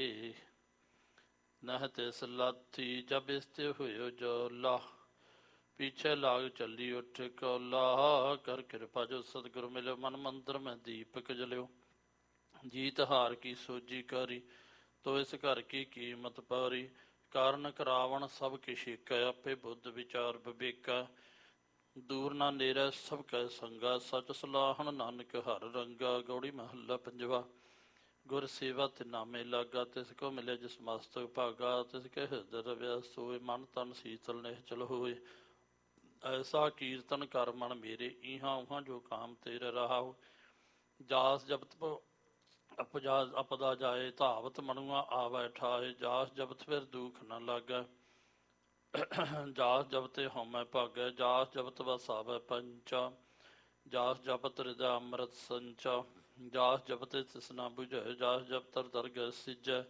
नह तिस लाथी जब इसते हुयो जोला पीछे लाग चली उठ कौला कर कृपा जो सतगुरु मिलो मन मंदिर में दीपक जलियो जीत हार की सोजी करी तो इस घर की कीमत पारी कारण करावण सब किश आपे बुद्ध विचार विवेका ਦੂਰ ਨਾ ਨੇਰਾ ਸਭ ਕੈ ਸੰਗਾ ਸਚ ਸਲਾਹਣ ਨਾਨਕ ਹਰ ਰੰਗਾ ਗੌੜੀ ਮਹੱਲਾ ਪੰਜਵਾ ਗੁਰ ਸੇਵਾ ਤੇ ਨਾਮੇ ਲਾਗਾ ਤਿਸ ਕੋ ਮਿਲੇ ਜਿਸ ਮਸਤਕ ਭਾਗਾ ਤਿਸ ਕੇ ਹਿਰਦੈ ਰਵਿਆ ਸੋਏ ਮਨ ਤਨ ਸੀਤਲ ਨਿਹਚਲ ਹੋਏ ਐਸਾ ਕੀਰਤਨ ਕਰ ਮਨ ਮੇਰੇ ਇਹਾਂ ਉਹਾਂ ਜੋ ਕਾਮ ਤੇਰੇ ਰਹਾਉ ਜਾਸ ਜਪਤ ਅਪਜਾ ਅਪਦਾ ਜਾਏ ਧਾਵਤ ਮਨੁਆ ਆਵੈ ਠਾਏ ਜਾਸ ਜਪਤ ਫਿਰ ਦੁਖ ਨ ਲਾਗੈ ਜਾਸ ਜਪਤੇ ਹਉਮੈ ਭਾਗੈ ਜਾਸ ਜਪਤ ਵਸਾਵੈ ਪੰਚਾ ਜਾਸ ਜਪਤ ਹਿਰਦੈ ਅੰਮ੍ਰਿਤ ਸੰਚਾ ਜਾਸ ਜਪਤੇ ਤਿਸਨਾ ਬੁਝੈ ਜਾਸ ਜਪਤਰ ਦਰਗਹਿ ਸਿਜੈ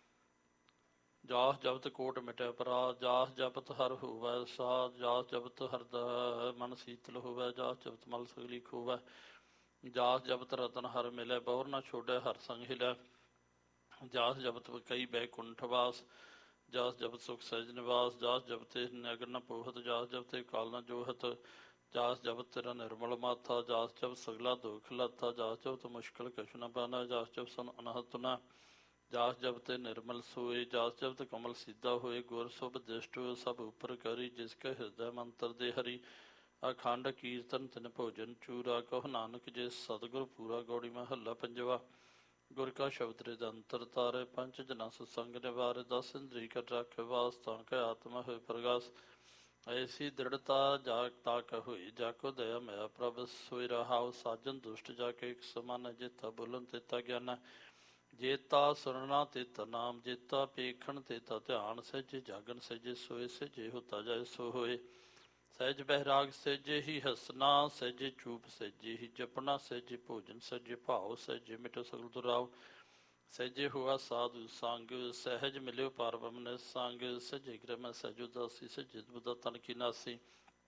ਜਾਸ ਜਪਤ ਕੋਟ ਮਿਟੈ ਅਪਰਾਧ ਜਾਸ ਜਪਤ ਹਰ ਹੋਵੈ ਸਾਧ ਜਾਸ ਜਪਤ ਹਰਦੈ ਮਨ ਸੀਤਲ ਹੋਵੈ ਜਾਸ ਜਪਤ ਮਲ ਸਗਲੀ ਖੋਵੈ ਜਾਸ ਜਪਤ ਰਤਨ ਹਰ ਮਿਲੈ ਬਹੁਰ ਨ ਛੋੜੈ ਹਰ ਸੰਗ ਹਿਲੈ ਜਾਸ ਜਪਤ ਕਈ ਬੈਕੁੰਠ ਵਾਸ ਜਾਸ ਜਪਤ ਸੁਖ ਸਹਿਜ ਨਿਵਾਸ ਜਾਸ ਜਪਤੇ ਨਗਰ ਨ ਪੋਹਤ ਜਾਸ ਜਪਤੇ ਕਾਲ ਨ ਜੋਹਤ ਜਾਸ ਜਪਤ ਤੇਰਾ ਨਿਰਮਲ ਮਾਥਾ ਜਾਸ ਜਪ ਸਗਲਾ ਦੁਖ ਲਾਥਾ ਜਾਸ ਜਪਤ ਮੁਸ਼ਕਿਲ ਕਛੁ ਨ ਬਾਨਾ ਜਾਸ ਜਪ ਸਨ ਅਨਹਤ ਨ ਜਾਸ ਜਪਤੇ ਨਿਰਮਲ ਸੋਏ ਜਾਸ ਜਪਤ ਕਮਲ ਸਿੱਧਾ ਹੋਏ ਗੁਰ ਸੁਭ ਦਿਸ਼ਟ ਸਭ ਉਪਰ ਕਰੀ ਜਿਸ ਕੈ ਹਿਰਦੈ ਮੰਤਰ ਦੇ ਹਰੀ ਅਖੰਡ ਕੀਰਤਨ ਤਿਨ ਭੋਜਨ ਚੂਰਾ ਕਹੁ ਨਾਨਕ ਜੇ ਸਤਿਗੁਰ ਪੂਰਾ ਗੌੜੀ ਮਹੱਲਾ ਪੰਜਵਾ ਗੁਰ ਕਾ ਸ਼ਬਦ ਰਿਦ ਅੰਤਰ ਤਾਰੇ ਪੰਚ ਜਨਾ ਸਤਸੰਗ ਨਿਵਾਰੇ ਦਸ ਇੰਦਰੀ ਕਰ ਰਾਖੇ ਵਾਸ ਤਾਂ ਕੈ ਆਤਮਾ ਹੋਏ ਪ੍ਰਗਾਸ ਐਸੀ ਦ੍ਰਿੜਤਾ ਜਾ ਤਾ ਕ ਹੋਈ ਜਾ ਕੋ ਦਇਆ ਮਿਆ ਪ੍ਰਭ ਸੋਇ ਰਹਾਉ ਸਾਜਨ ਦੁਸ਼ਟ ਜਾ ਕੇ ਇੱਕ ਸਮਾਨ ਜੇਤਾ ਬੋਲਨ ਤੇਤਾ ਗਿਆਨ ਜੇਤਾ ਸੁਣਨਾ ਤੇਤਾ ਨਾਮ ਜੇਤਾ ਪੇਖਣ ਤੇਤਾ ਧਿਆਨ ਸਹਿਜੇ ਜਾਗਨ ਸਹਿਜੇ ਸੋਏ ਸਹਿਜੇ ਹੁਤਾ ਜਾਏ ਸੋ ਹੋਏ ਸਹਿਜ ਬਹਿਰਾਗ ਸਹਿਜੇ ਹੀ ਹਸਨਾ ਸਹਿਜੇ ਚੂਪ ਸਹਿਜੇ ਹੀ ਜਪਣਾ ਸਹਿਜੇ ਭੋਜਨ ਸਹਿਜੇ ਭਾਉ ਸਹਿਜੇ ਮਿਟੋ ਸਗਲ ਦੁਰਾਉ ਸਹਿਜੇ ਹੋਆ ਸਾਧੂ ਸੰਗ ਸਹਿਜ ਮਿਲਿਓ ਪਾਰ ਬ੍ਰਹਮ ਸੰਗ ਸਹਿਜੇ ਗ੍ਰਹਿ ਸਹਿਜ ਉਦਾਸੀ ਸਹਿਜੇ ਬੁੱਧਾ ਤਨ ਕੀ ਨਾਸੀ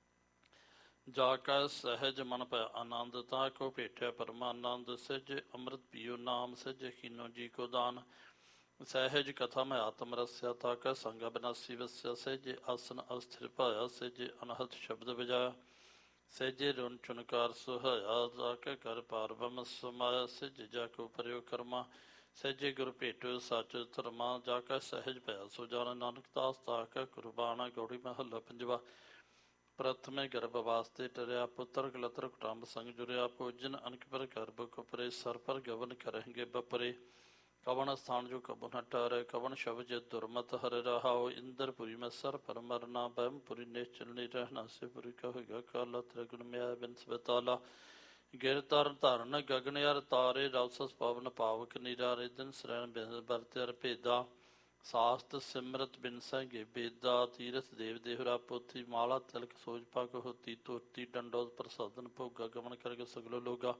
ਜਾ ਕੈ ਸਹਿਜ ਮਨ ਪੈ ਆਨੰਦ ਤਾ ਕੋ ਭੇਟਿਆ ਪਰਮਾਨੰਦ ਸਹਿਜੇ ਅੰਮ੍ਰਿਤ ਪੀਓ ਨਾਮ ਸਹਿਜੇ ਕੀਨੋ ਜੀ ਕੋ ਦਾਨ ਸਹਿਜ ਕਥਾ ਮੈਂ ਆਤਮ ਰਸਿਆ ਤਾ ਕੈ ਸੰਗ ਬਿਨਾਸੀ ਵਸਿਆ ਸਹਿਜੇ ਆਸਨ ਅਸਥਿਰ ਭਾਇਆ ਸਹਿਜੇ ਅਨਹਤ ਸ਼ਬਦ ਵਜਾਇਆ ਸਹਿਜੇ ਰੁਨ ਚੁਨਕਾਰ ਸੁਹਾਇਆ ਜਾ ਕੇ ਕਰ ਪਾਰ ਬ੍ਰਹਮ ਸਮਾਇਆ ਸਹਿਜੇ ਜਾ ਕੋ ਪਰਿਓ ਕਰਮਾ ਸਹਿਜੇ ਗੁਰ ਭੇਟੋ ਸੱਚ ਧਰਮਾ ਜਾ ਕੇ ਸਹਿਜ ਭਇਆ ਸੋ ਜਾਣ ਨਾਨਕ ਦਾਸ ਤਾ ਕੈ ਕੁਰਬਾਨਾ ਗੌੜੀ ਮਹੱਲਾ ਪੰਜਵਾ ਪ੍ਰਥਮੇ ਗਰਭ ਵਾਸਤੇ ਟਰਿਆ ਪੁੱਤਰ ਕਲਤਰ ਕੁਟੰਬ ਸੰਗ ਜੁਰਿਆ ਭੋਜਨ ਅਨਕ ਪਰ ਗਰਭ ਕੁਪਰੇ ਸਰ ਪਰ ਗਵਨ ਕਰਹਿਗੇ ਬਪਰੇ ਕਵਨ ਸਥਾਨ ਜੋ ਕਬੁ ਨ ਟਾਰੈ ਕਵਨ ਸ਼ਬਦ ਜੇ ਦੁਰਮਤ ਹਰਿ ਰਹਾਉ ਇੰਦਰਪੁਰੀ ਮੈਂ ਸਰ ਪਰ ਮਰਨਾ ਬਹਿਮਪੁਰੀ ਨਿਸ਼ਚਲ ਨਹੀਂ ਰਹਿਣਾ ਸਿਪੁਰੀ ਕਹੇਗਾ ਕਾਲਾ ਤ੍ਰਿਗੁਣ ਮਿਆ ਬਿਨਸ ਬਤਾਲਾ ਗਿਰ ਤਰ ਧਰਨ ਗਗਨ ਅਰ ਤਾਰੇ ਰਵਸਸ ਪਵਨ ਪਾਵਕ ਨਿਰਾਰੇ ਦਿਨ ਸਰੈਣ ਬਰਤਿ ਭੇਦਾ ਸਾਸਤ ਸਿਮਰਤ ਬਿਨਸੈ ਗੇ ਬੇਦਾ ਤੀਰਥ ਦੇਵ ਦੇਹਰਾ ਪੋਥੀ ਮਾਲਾ ਤਿਲਕ ਸੋਜ ਪਗ ਹੋਤੀ ਤੋਤੀ ਡੰਡੋਤ ਪ੍ਰਸਾਦਨ ਭੋਗਾ ਗਮਨ ਕਰਕੇ ਸਗਲੋ ਲੋਗਾ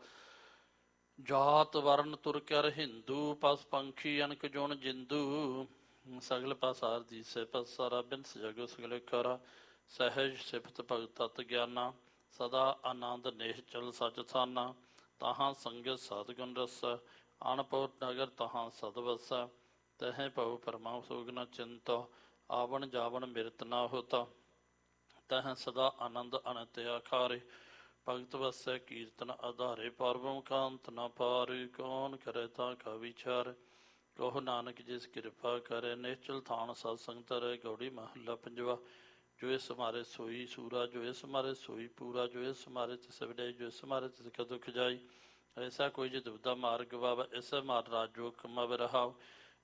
ਜਾਤ ਵਰਨ ਤੁਰ ਕਰ ਹਿੰਦੂ ਪਸ ਪੰਖੀ ਅਨਕ ਜੁਣ ਜਿੰਦੂ ਸਗਲ ਪਾਸਾਰ ਦੀ ਸੇ ਪਸਾਰਾ ਬਿਨਸ ਜਗੋ ਸਗਲ ਕਰਾ ਸਹਿਜ ਸਿਫਤ ਭਗਤ ਤਤ ਗਿਆਨਾ ਸਦਾ ਆਨੰਦ ਨਿਹਚਲ ਸਚ ਥਾਨਾ ਤਾਹਾਂ ਸੰਗਤ ਸਤਗੁਣ ਰਸ ਅਣਪਉ ਨਗਰ ਤਾਹਾਂ ਸਦ ਵਸੈ ਤਹਿ ਭਉ ਪਰਮਾ ਸੋਗ ਨ ਚਿੰਤ ਆਵਣ ਜਾਵਣ ਮਿਰਤ ਨਾ ਹੋਤਾ ਤਹਿ ਸਦਾ ਆਨੰਦ ਅਨੰਤ ਆਖਾਰੇ ਭਗਤ ਵਸੈ ਕੀਰਤਨ ਆਧਾਰੇ ਪਰਬਮ ਕਾਂਤ ਨ ਪਾਰੇ ਕੌਣ ਕਰੇ ਤਾਂ ਕਾ ਵਿਚਾਰ ਕਹੋ ਨਾਨਕ ਜਿਸ ਕਿਰਪਾ ਕਰੇ ਨਿਸ਼ਚਲ ਥਾਨ ਸਤ ਸੰਗ ਧਰੈ ਗੌੜੀ ਮਹੱਲਾ ਪੰਜਵਾ ਜੋ ਇਸ ਮਾਰੇ ਸੋਈ ਸੂਰਾ ਜੋ ਇਸ ਮਾਰੇ ਸੋਈ ਪੂਰਾ ਜੋ ਇਸ ਮਾਰੇ ਤਿਸ ਵਿਡਾਈ ਜੋ ਇਸ ਮਾਰੇ ਤਿਸ ਕਾ ਦੁਖ ਜਾਈ ਐਸਾ ਕੋਈ ਜੇ ਦੁਬਦਾ ਮਾਰਗ ਬਾਬਾ ਐਸਾ ਮਾਰ ਰਾਜ ਜੋ ਕਮਾਵੇ ਰਹਾਉ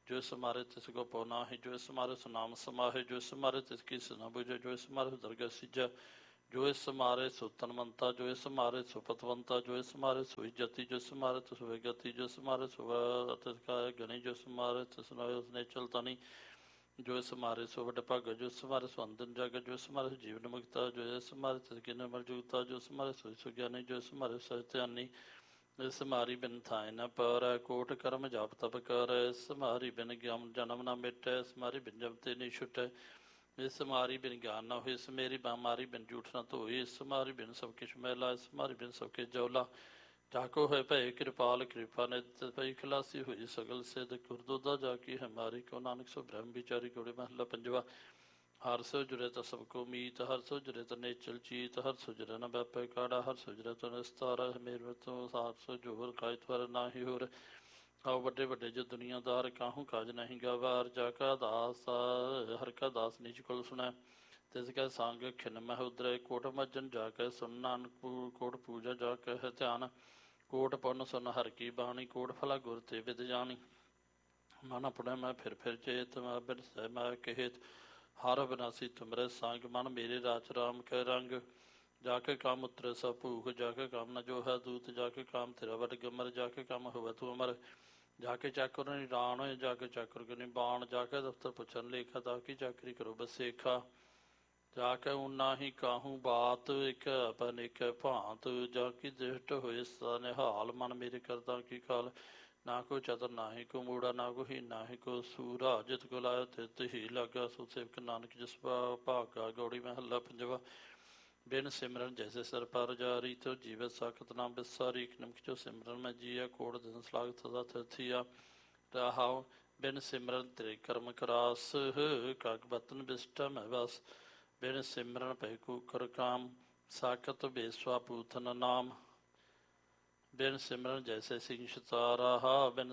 ਜੋ ਸਮਾਰੇ ਤਿਸ ਕੋ ਪਉ ਨਾਹੀ, ਜੋ ਸਮਾਰੇ ਸੋ ਨਾਮ ਸਮਾਹੇ, ਜੋ ਸਮਾਰੇ ਤਿਸ ਕੀ ਨ ਬੁਝੇ, ਜੋ ਸਮਾਰੇ ਦਰਗਹਿ ਸਿਜੈ, ਜੋ ਇਸ ਮਾਰੇ ਸੋ ਤਨਵੰਤਾ, ਜੋ ਇਸ ਮਾਰੇ ਸੋ ਪਤਵੰਤਾ, ਜੋ ਇਸ ਮਾਰੇ ਸੋ ਇੱਜਤੀ, ਜੋ ਇਸ ਮਾਰੇ ਤਿਸ ਵਿਗਤੀ, ਜੋ ਇਸ ਮਾਰੇ ਸੋ ਤਿਸ ਕਾ ਗਣੀ, ਜੋ ਇਸ ਮਾਰੇ ਤਿਸ ਨੇ ਚਲਤਨੀ, ਜੋ ਇਸ ਮਾਰੇ ਸੋ ਵੱਡ ਭਾਗਾ, ਜੋ ਇਸ ਮਾਰੇ ਸੋ ਅੰਦਨ ਜਾਗਾ, ਜੋ ਇਸ ਮਾਰੇ ਸੋ ਜੀਵਨ ਮੁਕਤਾ, ਜੋ ਇਸ ਮਾਰੇ ਤਿਸ ਕੀ ਨਿਰਮਲ ਜੁਗਤਾ, ਜੋ ਇਸ ਮਾਰੇ ਸੋ ਸੁਗਿਆਨੀ, ਜੋ ਇਸ ਮਾਰੇ ਸੋ ਧਿਆਨੀ, ਇਸ ਮਾਰੀ ਬਿਨ ਥਾਇ ਨ ਪਰੈ, ਕੋਟ ਕਰਮ ਜਪ ਤਪ ਕਰੈ, ਇਸ ਮਾਰੀ ਬਿਨ ਗਿਆਨ ਜਨਮ ਨਾ ਮਿਟੈ, ਇਸ ਮਾਰੀ ਬਿਨ ਜਪਤੇ ਨੀ ਛੁਟੈ, ਇਸ ਮਾਰੀ ਬਿਨ ਗਿਆਨ ਨਾ ਹੋਏ, ਇਸ ਮੇਰੀ ਮਾਰੀ ਬਿਨ ਝੂਠ ਨਾ ਧੋਏ, ਇਸ ਮਾਰੀ ਬਿਨ ਸਭ ਕਿਛ ਮੈਲਾ, ਇਸ ਮਾਰੀ ਬਿਨ ਸਭ ਕਿਛ ਜੌਲਾ, ਜਾਕੋ ਹੋਏ ਭਏ ਕਿਰਪਾਲ ਕਿਰਪਾ ਨਿਤ ਭਈ ਖਲਾਸੀ ਹੋਈ ਸਗਲ ਸਿਧ, ਗੁਰਦੋਦਾ ਜਾ ਕੀ ਹੈ ਮਾਰੀ, ਕੋ ਨਾਨਕ ਸੋ ਬ੍ਰਹਮ ਵਿਚਾਰੀ, ਗੋੜੇ ਮਹਲਾ ਪੰਜਵਾ। ਹਰ ਸੋ ਜੁਰੇ ਤਾਂ ਸਭ ਕੋ ਮੀਤ, ਹਰ ਸੋ ਜੁਰੇ ਤਾਂ ਨੇਚਲ ਚੀਤ, ਹਰ ਸੋ ਜੁਰੇ ਨਾ ਵੈਪੈ ਕਾੜਾ, ਹਰ ਸੋ ਜੁਰੇ ਤਾਂ ਨਿਸਤਾਰਾ, ਮੇਰੇ ਤੋਂ ਹਰ ਸੋ ਜੋਹਰ ਕਾਇ ਤਵਰ ਨਾਹੀ ਹੋਰ, ਆਓ ਵੱਡੇ ਵੱਡੇ ਜੋ ਦੁਨੀਆਦਾਰ, ਕਾਹੂ ਕਾਜ ਨਹੀਂ ਗਵਾਰ, ਜਾ ਕਾ ਦਾਸ ਹਰ ਕਾ ਦਾਸ ਨਿਜ ਕੁਲ ਸੁਣੈ, ਤਿਸ ਕੈ ਸੰਗ ਖਿਨ ਮਹਿ ਉਦਰੈ, ਕੋਟ ਮੱਜਨ ਜਾ ਕੇ ਸੁਨ ਨਾਨਕ, ਕੋਟ ਪੂਜਾ ਜਾ ਕੇ ਹੈ ਧਿਆਨ, ਕੋਟ ਪੁੰਨ ਸੁਨ ਹਰ ਕੀ ਬਾਣੀ, ਕੋਟ ਫਲਾ ਗੁਰ ਤੇ ਵਿਦ ਜਾਣੀ, ਮਨ ਆਪਣੇ ਮੈਂ ਫਿਰ ਫਿਰ ਚੇਤ, ਮੈਂ ਬਿਰਸੈ ਮੈਂ ਕਹੇਤ, ਹਰ ਅਬਿਨਾਸੀ ਤੁਮਰੇ ਸੰਗ, ਮਨ ਮੇਰੇ ਰਾਚ ਰਾਮ ਕੈ ਰੰਗ, ਜਾ ਕੇ ਕਾਮ ਉਤਰੈ ਸਭ ਭੂਖ, ਜਾ ਕੇ ਕਾਮ ਨ ਜੋ ਹੈ ਦੂਤ, ਜਾ ਕੇ ਕਾਮ ਤੇਰਾ ਵਡ ਗਮਰ, ਜਾ ਕੇ ਕਾਮ ਹੋਵੈ ਤੂੰ ਅਮਰ, ਜਾ ਕੇ ਚਾਕਰ ਨਿਰਾਣ ਹੋਏ, ਜਾ ਕੇ ਚਾਕਰ ਕੋ ਨਿਬਾਣ, ਜਾ ਕੇ ਦਫਤਰ ਪੁੱਛਣ ਲੇਖਾ, ਤਾਂ ਕੀ ਚਾਕਰੀ ਕਰੋ ਬਸੇਖਾ, ਜਾ ਕੇ ਊਨਾ ਹੀ ਕਾਹੂ ਬਾਤ, ਇੱਕ ਆਪਨ ਇੱਕ ਭਾਂਤ, ਜਾ ਕੀ ਦ੍ਰਿਸ਼ਟ ਹੋਏ ਸਦਾ ਨਿਹਾਲ, ਮਨ ਮੇਰੇ ਕਰਦਾ ਕੀ ਕਾਲ, ਨਾ ਕੋ ਚਤਰ ਨਾ ਹੀ ਕੋ ਮੂੜਾ, ਨਾ ਕੋ ਹੀ ਨਾ ਹੀ ਕੋ ਸੂਰਾ, ਜਿਤ ਕੋ ਲਾਇਆ ਤਿਤ ਹੀ ਲਾਗਾ, ਸੋ ਸੇਵਕ ਨਾਨਕ ਜਿਸ ਭਾਗਾ, ਗੌੜੀ ਮਹੱਲਾ ਪੰਜਵਾ। ਬਿਨ ਸਿਮਰਨ ਜੈਸੇ ਸਰ ਪਰ ਜਾਰੀ, ਤੋ ਜੀਵਤ ਸਾਖਤ ਨਾਮ ਬਿਸਾਰੀ, ਨਿਮਕ ਚੋ ਸਿਮਰਨ ਮੈਂ ਜੀਆ, ਕੋਟ ਦਿਨ ਸਲਾਗਤ ਸਦਾ ਥਿਆ ਰਹਾਉ, ਬਿਨ ਸਿਮਰਨ ਤੇਰੇ ਕਰਮ ਕਰਾਸ, ਕਾਕ ਬਤਨ ਬਿਸਟਾ ਮੈਂ ਬਸ, ਬਿਨ ਸਿਮਰਨ ਪੈ ਕੂਕਰ ਕਾਮ, ਸਾਖਤ ਬੇਸਵਾ ਪੂਥਨ ਨਾਮ, ਬਿਨ ਸਿਮਰਨ ਜੈਸੇ ਸਿੰਘ ਸ਼ਤਾਰਾ, ਬਿਨ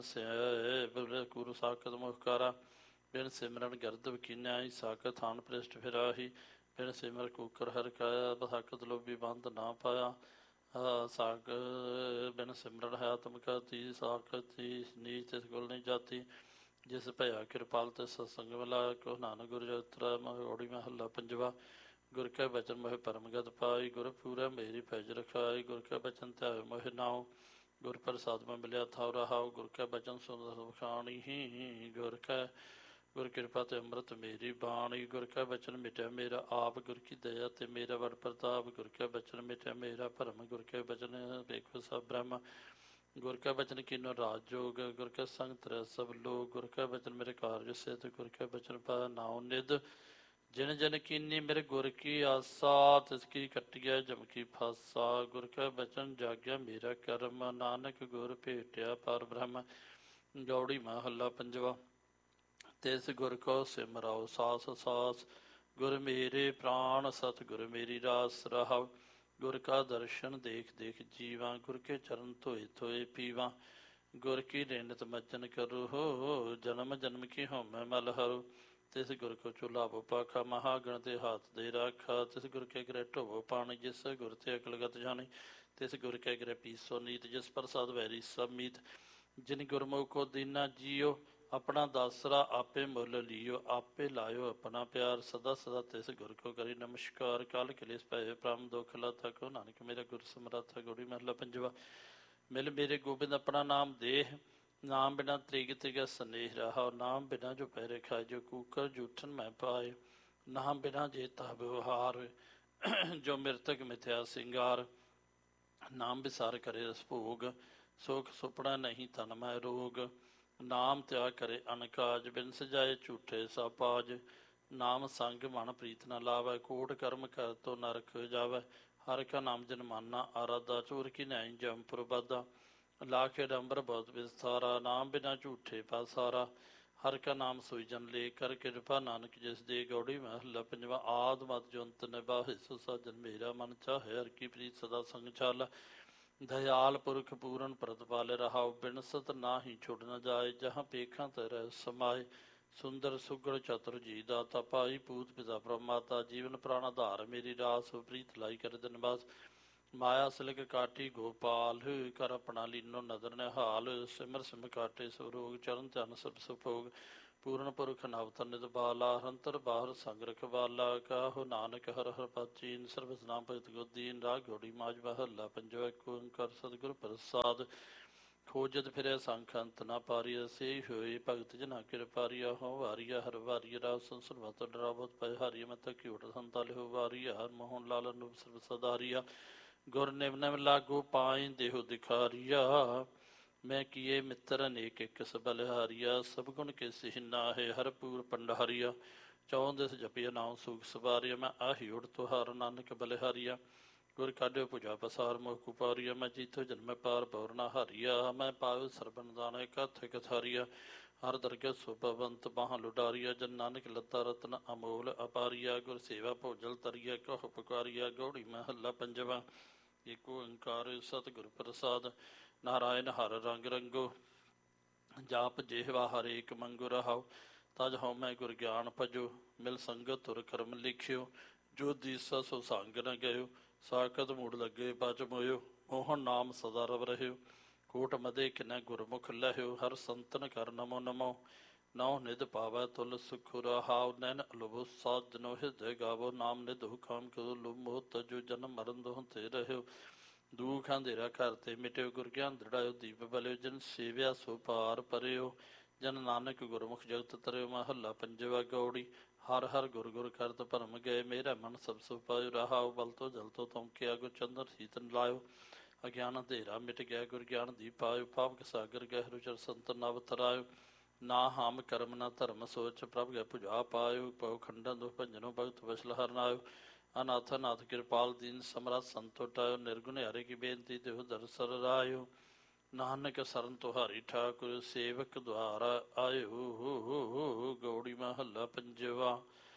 ਗੁਰੂ ਸਾਖਤ ਮੁਖਕਾਰਾ, ਬਿਨ ਸਿਮਰਨ ਗਰਦਵ ਕੀਨਿਆਈ, ਸਾਖਤ ਥਾਨ ਪ੍ਰਿਸ਼ਟ ਫਿਰਾਹੀ, ਬਿਨ ਸਿਮਰ ਕੂਕਰ ਹਰ ਕਾਇਆ, ਸਾਖਤ ਲੋਭੀ ਬੰਦ ਨਾ ਪਾਇਆ, ਸਾਖ ਬਿਨ ਸਿਮਰਨ ਹੈ ਆਤਮ ਘਾਤੀ, ਸਾਖਤ ਨੀਚ ਤਿਸ ਕੋਲ ਨਹੀਂ ਜਾਤੀ, ਜਿਸ ਭਇਆ ਕਿਰਪਾਲ ਤੇ ਸਤਸੰਗ ਮਿਲਾਇਆ, ਕੋ ਨਾਨਕ ਗੁਰ ਜਤਰਾ ਮਹੋੜੀ ਮਹੱਲਾ ਪੰਜਵਾ। ਗੁਰ ਕੈ ਬਚਨ ਮੋਹਿ ਪਰਮਗਤ ਪਾਈ, ਗੁਰ ਪੂਰਾ ਮੇਰੀ ਫੈਜ ਰਖਾਈ, ਗੁਰ ਕੈ ਬਚਨ ਧਿਆਇ ਮੋਹਿ ਨਾਉ, ਗੁਰ ਪ੍ਰਸਾਦ ਮੈਂ ਮਿਲਿਆ ਥਾਉ ਰਹਾਉ, ਗੁਰ ਕੈ ਬਚਨ ਸੁਨ ਬਖਾਣੀ, ਗੁਰ ਕੈ ਗੁਰ ਕਿਰਪਾ ਤੇ ਅੰਮ੍ਰਿਤ ਮੇਰੀ ਬਾਣੀ, ਗੁਰ ਕੈ ਬਚਨ ਮਿਟਿਆ ਮੇਰਾ ਆਪ, ਗੁਰ ਕੀ ਦਇਆ ਤੇ ਮੇਰਾ ਵਡ ਪ੍ਰਤਾਪ, ਗੁਰ ਕੈ ਬਚਨ ਮਿਟਿਆ ਮੇਰਾ ਭਰਮ, ਗੁਰ ਕੈ ਬਚਨ ਵੇਖੋ ਸਭ ਬ੍ਰਹਮ, ਗੁਰ ਕੈ ਬਚਨ ਕੀਨੋ ਰਾਜ ਜੋਗ, ਗੁਰ ਕੈ ਸੰਗ ਤਰੈ ਸਭ ਲੋਕ, ਗੁਰ ਕੈ ਬਚਨ ਮੇਰੇ ਕਾਰਜ ਸਿਧ, ਗੁਰ ਕੈ ਬਚਨ ਪਾ ਨਾਉ ਨਿਧ, ਜਿਨ ਜਿਨ ਕੀਨੀ ਮੇਰੇ ਗੁਰ ਕੀ ਆਸਾ, ਤਿਸ ਕੀ ਕੱਟਿਆ ਜਮ ਕੀ ਫਾਸਾ, ਗੁਰ ਕੈ ਬਚਨ ਜਾਗਿਆ ਮੇਰਾ ਕਰਮ, ਨਾਨਕ ਗੁਰ ਭੇਟਿਆ ਪਰ ਬ੍ਰਹਮ, ਗੌੜੀ ਮਹੱਲਾ ਪੰਜਵਾ। ਤਿਸ ਗੁਰ ਕੋ ਸਿਮਰਾਓ ਸਾਸ ਸਾਸ, ਗੁਰ ਮੇਰੇ ਪ੍ਰਾਣ ਸਤ ਗੁਰ ਮੇਰੀ ਰਾਸ ਰਹਾਉ, ਗੁਰ ਕਾ ਦਰਸ਼ਨ ਦੇਖ ਦੇਖ ਜੀਵਾਂ, ਗੁਰ ਕੇ ਚਰਨ ਧੋਏ ਧੋਏ ਪੀਵਾਂ, ਗੁਰ ਕੀ ਨਿੰਦਤ ਮੱਜਨ ਕਰੋ ਹੋ, ਜਨਮ ਜਨਮ ਕੀ ਹਉਮੈ ਮਲ ਹਰੋ, ਤਿਸ ਗੁਰ ਕੋ ਚੁਲਾਵੋ ਪਾਖਾ, ਮਹਾਗਣ ਤੇ ਹਾਥ ਦੇ ਰਾਖਾ, ਤਿਸ ਗੁਰ ਕੇ ਗ੍ਰਹਿ ਢੋਵੋ ਪਾਣੀ, ਜਿਸ ਗੁਰ ਤੇ ਅਕਲਗਤ ਜਾਣੀ, ਤਿਸ ਗੁਰ ਕੇ ਗ੍ਰਹਿ ਪੀਸੋ ਨੀਤ, ਜਿਸ ਪ੍ਰਸਾਦ ਵੈਰੀ ਸਭ ਮੀਤ, ਜਿਨ ਗੁਰਮੁਖ ਕੋ ਦੀਨਾ ਜੀਓ, ਆਪਣਾ ਦਾਸਰਾ ਆਪੇ ਮੁੱਲ ਲੀਓ, ਆਪੇ ਲਾਇਓ ਆਪਣਾ ਪਿਆਰ, ਸਦਾ ਸਦਾ ਤਿਸ ਗੁਰ ਕੋ ਕਰੀ ਨਮਸਕਾਰ, ਕਾਲ ਕਲੇਸ਼ ਭਏ ਭ੍ਰਮ ਦੁਖ ਲਾਥਾ, ਕੋ ਨਾਨਕ ਮੇਰਾ ਗੁਰ ਸਮਰਾਥਾ, ਗੌੜੀ ਮਹੱਲਾ ਪੰਜਵਾ। ਮਿਲ ਮੇਰੇ ਗੋਬਿੰਦ ਆਪਣਾ ਨਾਮ ਦੇਹ, ਨਾਮ ਬਿਨਾ ਤ੍ਰਿਗ ਤ੍ਰਿਗ ਸਨੇਹ ਰਹਾ, ਨਾਮ ਬਿਨਾ ਜੋ ਪੈਰੇ ਖਾਏ, ਜੋ ਕੂਕਰ ਜੂਠਨ ਮੈਂ ਪਾਏ, ਨਾਮ ਬਿਨਾ ਜੇ ਤਾ ਵਿਵਹਾਰ, ਜੋ ਮਿਰਤਕ ਮਿਥਿਆ ਸਿੰਗਾਰ, ਨਾਮ ਵਿਸਾਰ ਕਰੇ ਰਸ ਭੋਗ, ਸੁਖ ਸੁਪੜਾ ਨਹੀਂ ਤਨ ਮੈਂ ਰੋਗ, ਨਾਮ ਤਿਆਗ ਕਰੇ ਅਨਕਾਜ, ਬਿਨ ਸਜਾਏ ਝੂਠੇ ਸਾਪਾਜ, ਨਾਮ ਸੰਗ ਮਨ ਪ੍ਰੀਤ ਨ ਲਾਵੈ, ਕੋਟ ਕਰਮ ਕਰ ਤੋ ਨਰਕ ਜਾਵੈ, ਹਰਿ ਕਾ ਨਾਮ ਜਨ ਮਾਨਾ ਆਰਾਧਾ, ਚੋਰ ਕੀ ਨੈਣ ਜਮਪੁਰ ਬਾਧਾ, ਲਾਖ ਅਡੰਬਰ ਬਹੁਤ ਵਿਸਥਾਰਾ, ਨਾਮ ਬਿਨਾ ਝੂਠੇ ਪਾਸਾਰਾ, ਹਰਿ ਕਾ ਨਾਮ ਸੋਈ ਜਨ ਲੇ ਕਰ ਕਿਰਪਾ, ਨਾਨਕ ਜਿਸ ਦੇ, ਗੌੜੀ ਮਹੱਲਾ ਪੰਜਵਾ। ਆਦ ਮਤ ਜੋ ਅੰਤ ਨਿਭਾਹੇ, ਸੋ ਸਾਜਨ ਮੇਰਾ ਮਨ ਚਾਹੇ, ਹਰਿ ਕੀ ਪ੍ਰੀਤ ਸਦਾ ਸੰਗ ਚਾਲ, ਦਇਆਲ ਪੁਰਖ ਪੂਰਨ ਪ੍ਰਤਪਾਲ ਰਹਾਉ, ਬਿਨਸਤ ਨਾਹੀ ਛੁੱਟ ਨ ਜਾਏ, ਜਹਾਂ ਪੇਖਾਂ ਤੇ ਰਹਿ ਸਮਾਏ, ਸੁੰਦਰ ਸੁਗੜ ਚਤੁਰ ਜੀ ਦਾਤਾ, ਭਾਈ ਪੂਤ ਪਿਤਾ ਪ੍ਰਮਾਤਾ, ਜੀਵਨ ਪ੍ਰਾਣ ਆਧਾਰ ਮੇਰੀ ਰਾਸ, ਪ੍ਰੀਤ ਲਾਈ ਕਰ ਦਿਨ ਬਾਸ, ਮਾਇਆ ਸਿਲਕ ਕਾਟੀ ਗੋਪਾਲ ਕਰ ਆਪਣਾ ਲੀਨੋ ਨਦਰ ਨਿਹਾਲ ਸਿਮਰ ਸਿਮ ਕਾਟੇ ਸਵਰੋਗ ਚਰਨ ਚਰਨ ਸਭ ਸੁਭੋਗ ਪੂਰਨ ਪੁਰਖ ਨਵਤਨ ਨਿਤ ਬਾਲਾ ਹੰਤਰ ਬਾਹਰ ਸੰਗ ਰਖਵਾਲਾ ਕਾਹੋ ਨਾਨਕ ਹਰ ਹਰ ਪਾਚੀਨ ਸਰਬਸ ਨਾਮ ਭਗਤ ਗੋਦੀਨ ਰਾਗ ਗੋੜੀ ਮਾਜ ਮਹੱਲਾ ਪੰਜਵਾ ਏਕ ਓੰਕਾਰ ਸਤਿਗੁਰ ਪ੍ਰਸਾਦ ਖੋਜਤ ਫਿਰੈ ਸੰਖ ਅੰਤ ਨਾ ਪਾਰੀਆ ਸੇ ਹੋਏ ਭਗਤ ਜਨਾ ਕਿਰਪਾਰੀਆ ਹੋ ਵਾਰੀਆ ਹਰ ਵਾਰੀਆ ਰਾਵ ਸੰਸਰ ਮਤ ਡਰਾਵਤ ਪੈ ਹਰੀ ਮਤ ਘਿਉਟ ਸੰਤਾ ਲਿਓ ਵਾਰੀਆ ਹਰ ਮੋਹਨ ਲਾਲ ਅਨੂਪ ਸਰਬ ਸਦਾਰੀਆ ਗੁਰ ਨਿਵ ਨਿਵ ਲਾਗੂ ਪਾਈ ਦੇਹੁ ਦਿਖਾਰੀਆ ਮੈਂ ਕੀਏ ਮਿੱਤਰ ਅਨੇਕ ਕਿਸ ਬਲਿਹਾਰੀਆ ਸਭ ਗੁਣ ਕੇ ਸਿਹਨਾ ਹੈ ਹਰਪੂਰ ਪੰਡਾਰੀਆ ਚੌਂ ਦਿਸ ਜਪਿਆ ਨਾਮ ਸੁਖ ਸਵਾਰੀਆ ਮੈਂ ਆਹੀ ਉੜ ਤੁਹਾਰ ਨਾਨਕ ਬਲਿਹਾਰੀਆ ਗੁਰ ਕਾਢਿਓ ਭੁਜਾ ਪਸਾਰ ਮੁਖ ਕੁਪਾਰੀਆ ਮੈਂ ਜੀਥੋ ਜਨਮ ਪਾਰ ਪੌਰਨਾ ਹਾਰੀਆ ਮੈਂ ਪਾਵ ਸਰਬਨ ਦਾਨ ਇਕੱਠ ਕਥਾਰੀਆ ਹਰ ਦਰਗਹ ਸੁਭਵੰਤ ਬਾਹਾਂ ਲੁਡਾਰੀਆ ਜਨ ਨਾਨਕ ਲੱਤਾ ਰਤਨ ਅਮੋਲ ਅਪਾਰੀਆ ਗੁਰ ਸੇਵਾ ਭੋਜਲ ਤਰੀਆ ਕਹੁ ਪੁਕਾਰੀਆ ਗੌੜੀ ਮਹੱਲਾ ਪੰਜਵਾ ਏਕ ਓੰਕਾਰ ਸਤਿਗੁਰ ਪ੍ਰਸਾਦ ਨਾਰਾਇਣ ਹਰ ਰੰਗ ਰੰਗੋ ਜਾਪ ਜਿਹਵਾ ਹਰੇਕ ਮੰਗੋ ਰਹਾਉ ਤਜ ਹਉ ਮੈਂ ਗੁਰ ਗਿਆਨ ਭਜੋ ਮਿਲ ਸੰਗਤ ਤੁਰ ਕਰਮ ਲਿਖਿਓ ਜੋ ਦੀਸਾ ਸੋ ਸੰਗ ਨ ਗਇਓ ਸਾਖਤ ਮੂੜ ਲੱਗੇ ਬਚ ਮੋਇਓ ਮੋਹਨ ਨਾਮ ਸਦਾ ਰਵ ਰਹਿਓ ਕੋਟ ਮਦੇ ਕਿਨੈ ਗੁਰਮੁਖ ਲਹਿਓ ਹਰ ਸੰਤਨ ਕਰ ਨਮੋ ਨਮੋ ਨੌ ਨਿਧ ਪਾਵੈ ਤੁਲ ਸੁਖ ਰਹਾਉ ਨੈਨ ਅਲੁਭੁ ਸਾਜਨੋ ਹਿਰਦੈ ਗਾਵੋ ਨਾਮ ਨਿਧ ਹੁਕਮ ਕੋ ਲੁ ਮੋਹ ਤਜੋ ਜਨਮ ਮਰਨ ਦੋਹ ਤੇ ਰਹਿਓ ਦੁਖ ਅੰਧੇਰਾ ਘਰ ਤੇ ਮਿਟਿਓ ਗੁਰ ਗਿਆਨ ਦ੍ਰਿੜਾਇਓ ਦੀਪ ਬਲਿਓ ਜਨ ਸੇਵਿਆ ਸੋ ਪਾਰ ਪਰਿਓ ਜਨ ਨਾਨਕ ਗੁਰਮੁਖ ਜਗਤ ਤਰਿਓ ਮਹੱਲਾ ਪੰਜਵਾ ਗੌੜੀ ਹਰ ਹਰ ਗੁਰ ਗੁਰ ਕਰਤ ਭਰਮ ਗਏ ਮੇਰਾ ਮਨ ਸਭ ਸੁ ਪਾਇਓ ਰਹਾਉ ਬਲ ਤੋਂ ਜਲ ਤੋਂ ਤੌਂਕਿਆ ਗੁਰ ਚੰਦਰ ਸੀਤਨ ਲਾਇਓ ਅਗਿਆਨ ਅੰਧੇਰਾ ਮਿਟ ਗਿਆ ਗੁਰ ਗਿਆਨ ਦੀਪ ਪਾਇਓ ਪਾਵਕ ਸਾਗਰ ਗਹਿ ਚਰ ਸੰਤ ਨਵ ਤਰਾਇਓ ਨਾ ਹਾਮ ਕਰਮ ਨਾ ਧਰਮ ਸੋਚ ਪ੍ਰਭ ਗੈ ਭੁਜਾ ਪਾਇਓ ਪਉ ਖੰਡਨ ਦੁਖ ਭੰਜਨੋ ਭਗਤ ਵਸਲ ਹਰਨਾਇਓ ਅਨਾਥ ਨਾਥ ਕਿਰਪਾਲ ਦੀਨ ਸਮਰੱਥ ਸੰਤੋਟਾਇਓ ਨਿਰਗੁਣ ਹਰੇ ਕੀ ਬੇਨਤੀ ਦੇਹੁ ਦਰਸਰ ਰਾਇਓ ਨਾਨਕ ਸਰਨ ਤੁਹਾਰੀ ਠਾਕੁਰ ਸੇਵਕ ਦੁਆਰਾ ਆਇਓ ਗੌੜੀ ਮਹੱਲਾ ਪੰਜਵਾ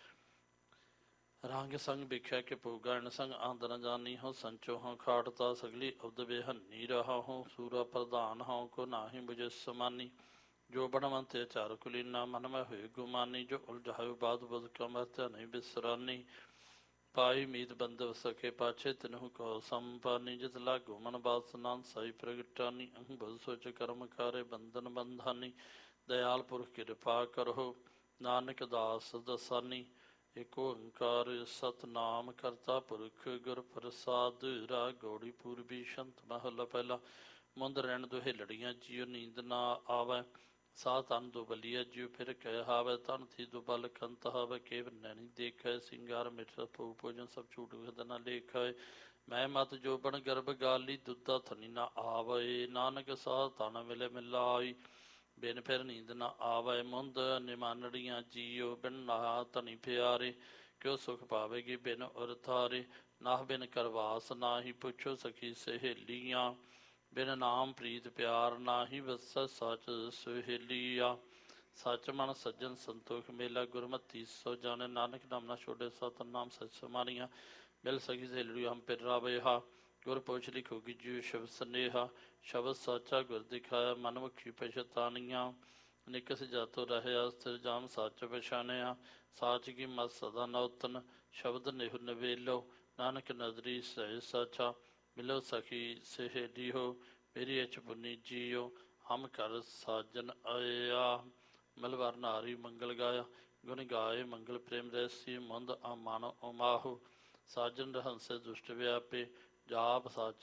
ਰੰਗ ਸੰਗ ਬਿਖਿਆ ਕੇ ਪੂਗਣ ਸੰਗ ਆਂਦ ਨ ਜਾਨੀ ਹੋ ਸੰਚੋ ਹਾਂ ਖਾੜਤਾ ਸਗਲੀ ਅਬਦ ਬੇਹੰਨੀ ਰਹਾ ਹੋ ਸੂਰਾ ਪ੍ਰਧਾਨ ਹਾਂ ਕੋ ਨਾਹੀ ਮੁਝੇ ਸਮਾਨੀ ਜੋ ਬਣਵੰਤੇ ਚਾਰ ਕੁਲੀਨਾ ਮਨ ਮੈਂ ਹੋਏ ਗੁਮਾਨੀ ਜੋ ਉਲਝਾਇਓ ਬਾਦ ਬਦ ਕਮਤਿਆ ਨਹੀਂ ਬਿਸਰਾਨੀ ਪਾਈ ਮੀਤ ਬੰਦਵ ਸਕੇ ਪਾਛੇ ਤਨਹੁ ਕੋ ਸੰਪਾਨੀ ਜਿਤ ਲਾਗੋ ਮਨ ਬਾਸ ਨਾਨ ਸਾਈ ਪ੍ਰਗਟਾਨੀ ਅਹੰ ਬਦ ਸੋਚ ਕਰਮ ਕਾਰੇ ਬੰਧਨ ਬੰਧਾਨੀ ਦਇਆਲ ਪੁਰਖ ਕਿਰਪਾ ਕਰੋ ਨਾਨਕ ਦਾਸ ਦਸਾਨੀ ਏਕ ਓੰਕਾਰ ਸਤਿਨਾਮ ਕਰਤਾ ਪੁਰਖ ਗੁਰ ਪ੍ਰਸਾਦ ਰਾ ਗੌੜੀ ਪੂਰਬੀ ਸ਼ੰਤ ਮਹੱਲਾ ਪਹਿਲਾ ਮੁੰਦ ਰਹਿਣ ਦੁਹੇ ਲੜੀਆਂ ਜੀਉ ਨੀਂਦ ਨਾ ਆਵੈ ਸਾਹ ਤਨ ਦੋ ਬਲੀਆ ਜਿਉ ਫਿਰ ਕਹਿ ਹਾਵੈ ਤਨ ਥੀ ਦੋ ਬਲ ਕੰਤ ਹਾਵੈ ਕੇਵ ਨੈਣੀ ਦੇਖੈ ਸਿੰਗਾਰ ਮਿਠ ਭੂ ਭੋਜਨ ਸਭ ਛੂਟ ਵਿਦ ਨ ਲੇਖੈ ਮੈਂ ਮਤ ਜੋਬਨ ਗਰਭ ਗਾਲੀ ਦੁੱਧਾ ਥਨੀ ਨਾ ਆਵੈ ਨਾਨਕ ਸਾਹ ਤਨ ਮਿਲੇ ਮਿਲਾਈ ਬਿਨ ਫਿਰ ਨੀਂਦ ਨਾ ਆਵੈ ਮੁੰਦ ਨਿਮਾਨੜੀਆਂ ਜੀਓ ਬਿਨ ਨਾ ਧਨੀ ਪਿਆਰੇ ਕਿਉ ਸੁਖ ਪਾਵੇਗੀ ਬਿਨ ਉਰ ਥਾਰੇ ਨਾਹ ਬਿਨ ਕਰਵਾਸ ਨਾਹੀ ਪੁੱਛੋ ਸਖੀ ਸਹੇਲੀਆਂ ਬਿਨ ਨਾਮ ਪ੍ਰੀਤ ਪਿਆਰ ਨਾਹੀ ਵਸੈ ਸਚ ਸੁਹੇਲੀਆ ਸਚ ਮਨ ਸੱਜਣ ਸੰਤੋਖ ਮੇਲਾ ਗੁਰਮਤੀ ਸੋ ਜਾਣੇ ਨਾਨਕ ਨਾਮ ਨਾ ਛੋੜੇ ਸਤਿਨਾਮ ਸਚ ਸਮਾਨੀਆਂ ਮਿਲ ਸਕੀ ਸਹੇਲੀ ਹਮ ਪਿਰ ਰਾਵੇਹਾ ਗੁਰ ਪੁੱਛ ਲਿਖੋਗੀ ਜੀਉ ਸ਼ਬਦ ਸਨੇਹਾ ਸ਼ਬਦ ਸਾਚਾ ਗੁਰ ਦਿਖਾਇਆ ਮਨ ਮੁਖੀ ਪਛਤਾਨੀਆਂ ਨਿਕਸ ਜਾਤੋ ਰਹਿਆ ਸਥਿਰ ਜਾਮ ਸੱਚ ਪਛਾਣਿਆ ਸਾਚ ਕੀ ਮਤ ਸਦਾ ਨੌਤਨ ਸ਼ਬਦ ਨਿਹੁ ਨਵੇਲੋ ਨਾਨਕ ਨਦਰੀ ਸਹਿ ਸਾਚਾ ਮਿਲੋ ਸਖੀ ਸਹੇਲੀ ਹੋ ਮੇਰੀ ਅਚ ਪੁੰਨੀ ਜੀਓ ਹਮ ਕਰ ਸਾਜਨ ਆਇਆ ਮਲਵਰ ਨਾਰੀ ਮੰਗਲ ਗਾਇਆ ਗੁਣ ਗਾਏ ਮੰਗਲ ਪ੍ਰੇਮ ਰੈਸੀ ਮੰਦ ਆਮਨ ਉਮਾਹੋ ਸਾਜਨ ਰਹੰਸੇ ਦੁਸ਼ਟ ਵਿਆਪੇ ਜਾਪ ਸਚ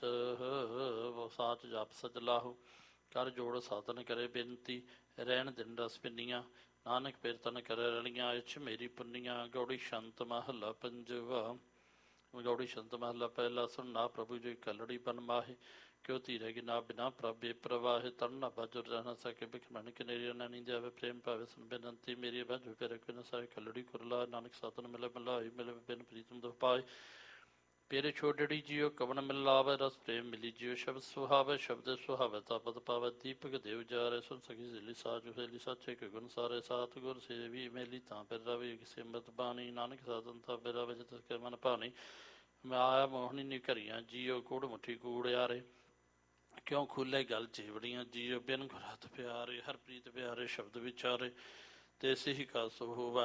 ਸਾਚ ਜਪ ਸਚ ਲਾਹੋ ਕਰ ਜੋੜ ਸਾਧਨ ਕਰੇ ਬੇਨਤੀ ਰਹਿਣ ਦਿਨ ਰਸ ਪਿੰਨੀਆਂ ਨਾਨਕ ਪਿਰਤਨ ਕਰੇ ਰਲੀਆਂ ਇਛ ਮੇਰੀ ਪੁੰਨੀਆਂ ਗੌੜੀ ਸ਼ੰਤ ਮਹੱਲਾ ਪੰਜਵਾ ਗੌੜੀ ਸ਼ੰਤ ਮਹੱਲਾ ਪਹਿਲਾ ਸੁਣਨਾ ਪ੍ਰਭੂ ਜੀ ਕਲੜੀ ਬਨ ਮਾਹੇ ਕਿਉ ਧੀਰੇਗੀ ਨਾ ਬਿਨਾ ਪ੍ਰਭੇ ਪ੍ਰਵਾਹੇ ਤਨ ਨਾ ਬਾਜੁਰ ਰਹਿ ਨਾ ਸਕੇ ਬਿਖਮਣ ਕਨੇਰੀ ਨਾਨੀ ਜਾਵੇ ਪ੍ਰੇਮ ਭਾਵੇ ਸੁਣ ਬੇਨੰਤੀ ਮੇਰੀ ਬਾਜੂ ਪੇ ਰਖੇ ਨਾ ਸਾਰੇ ਕਲੜੀ ਕੁਰਲਾ ਨਾਨਕ ਸਾਧਨ ਮਿਲੇ ਮਿਲਾਈ ਮਿਲੇ ਬਿਨ ਪ੍ਰੀਤਮ ਦੁਖ ਪਾਏ ਪੇਰੇ ਛੋੜੜੀ ਜੀਓ ਕਵਨ ਮਿਲਾਵੇ ਰਸ ਪ੍ਰੇਮ ਮਿਲੀ ਜੀਓ ਸ਼ਬਦ ਸੁਹਾਵੇ ਸ਼ਬਦ ਸੁਹਾਵੇ ਤਾਪਤ ਪਾਵੇ ਦੀਪਕ ਦੇਵ ਜਾਰੇ ਸੁਨ ਸਕੀ ਜ਼ਿਲੀ ਸਾਜੁ ਸੇਲੀ ਸਾਚੇ ਕੇ ਗੁਣ ਸਾਰੇ ਸਾਤ ਗੁਰ ਸੇਵੀ ਮੇਲੀ ਤਾਂ ਫਿਰ ਰਵੇ ਕਿਸੇ ਅੰਮ੍ਰਿਤ ਬਾਣੀ ਨਾਨਕ ਸਾਧਨ ਤਾਂ ਫਿਰ ਰਵੇ ਜਿਤ ਕੇ ਮਨ ਭਾਣੀ ਮਾਇਆ ਮੋਹਣੀ ਨੀ ਘਰੀਆਂ ਜੀਓ ਕੂੜ ਮੁੱਠੀ ਕੂੜਿਆਰੇ ਕਿਉਂ ਖੁੱਲੇ ਗਲ ਚੇਵੜੀਆਂ ਜੀਓ ਬਿਨ ਗੁਰਹਤ ਪਿਆਰੇ ਹਰ ਪ੍ਰੀਤ ਪਿਆਰੇ ਸ਼ਬਦ ਵਿਚਾਰੇ ਤੇ ਸਿਹੀ ਕਾ ਸੋ ਹੋਵਾ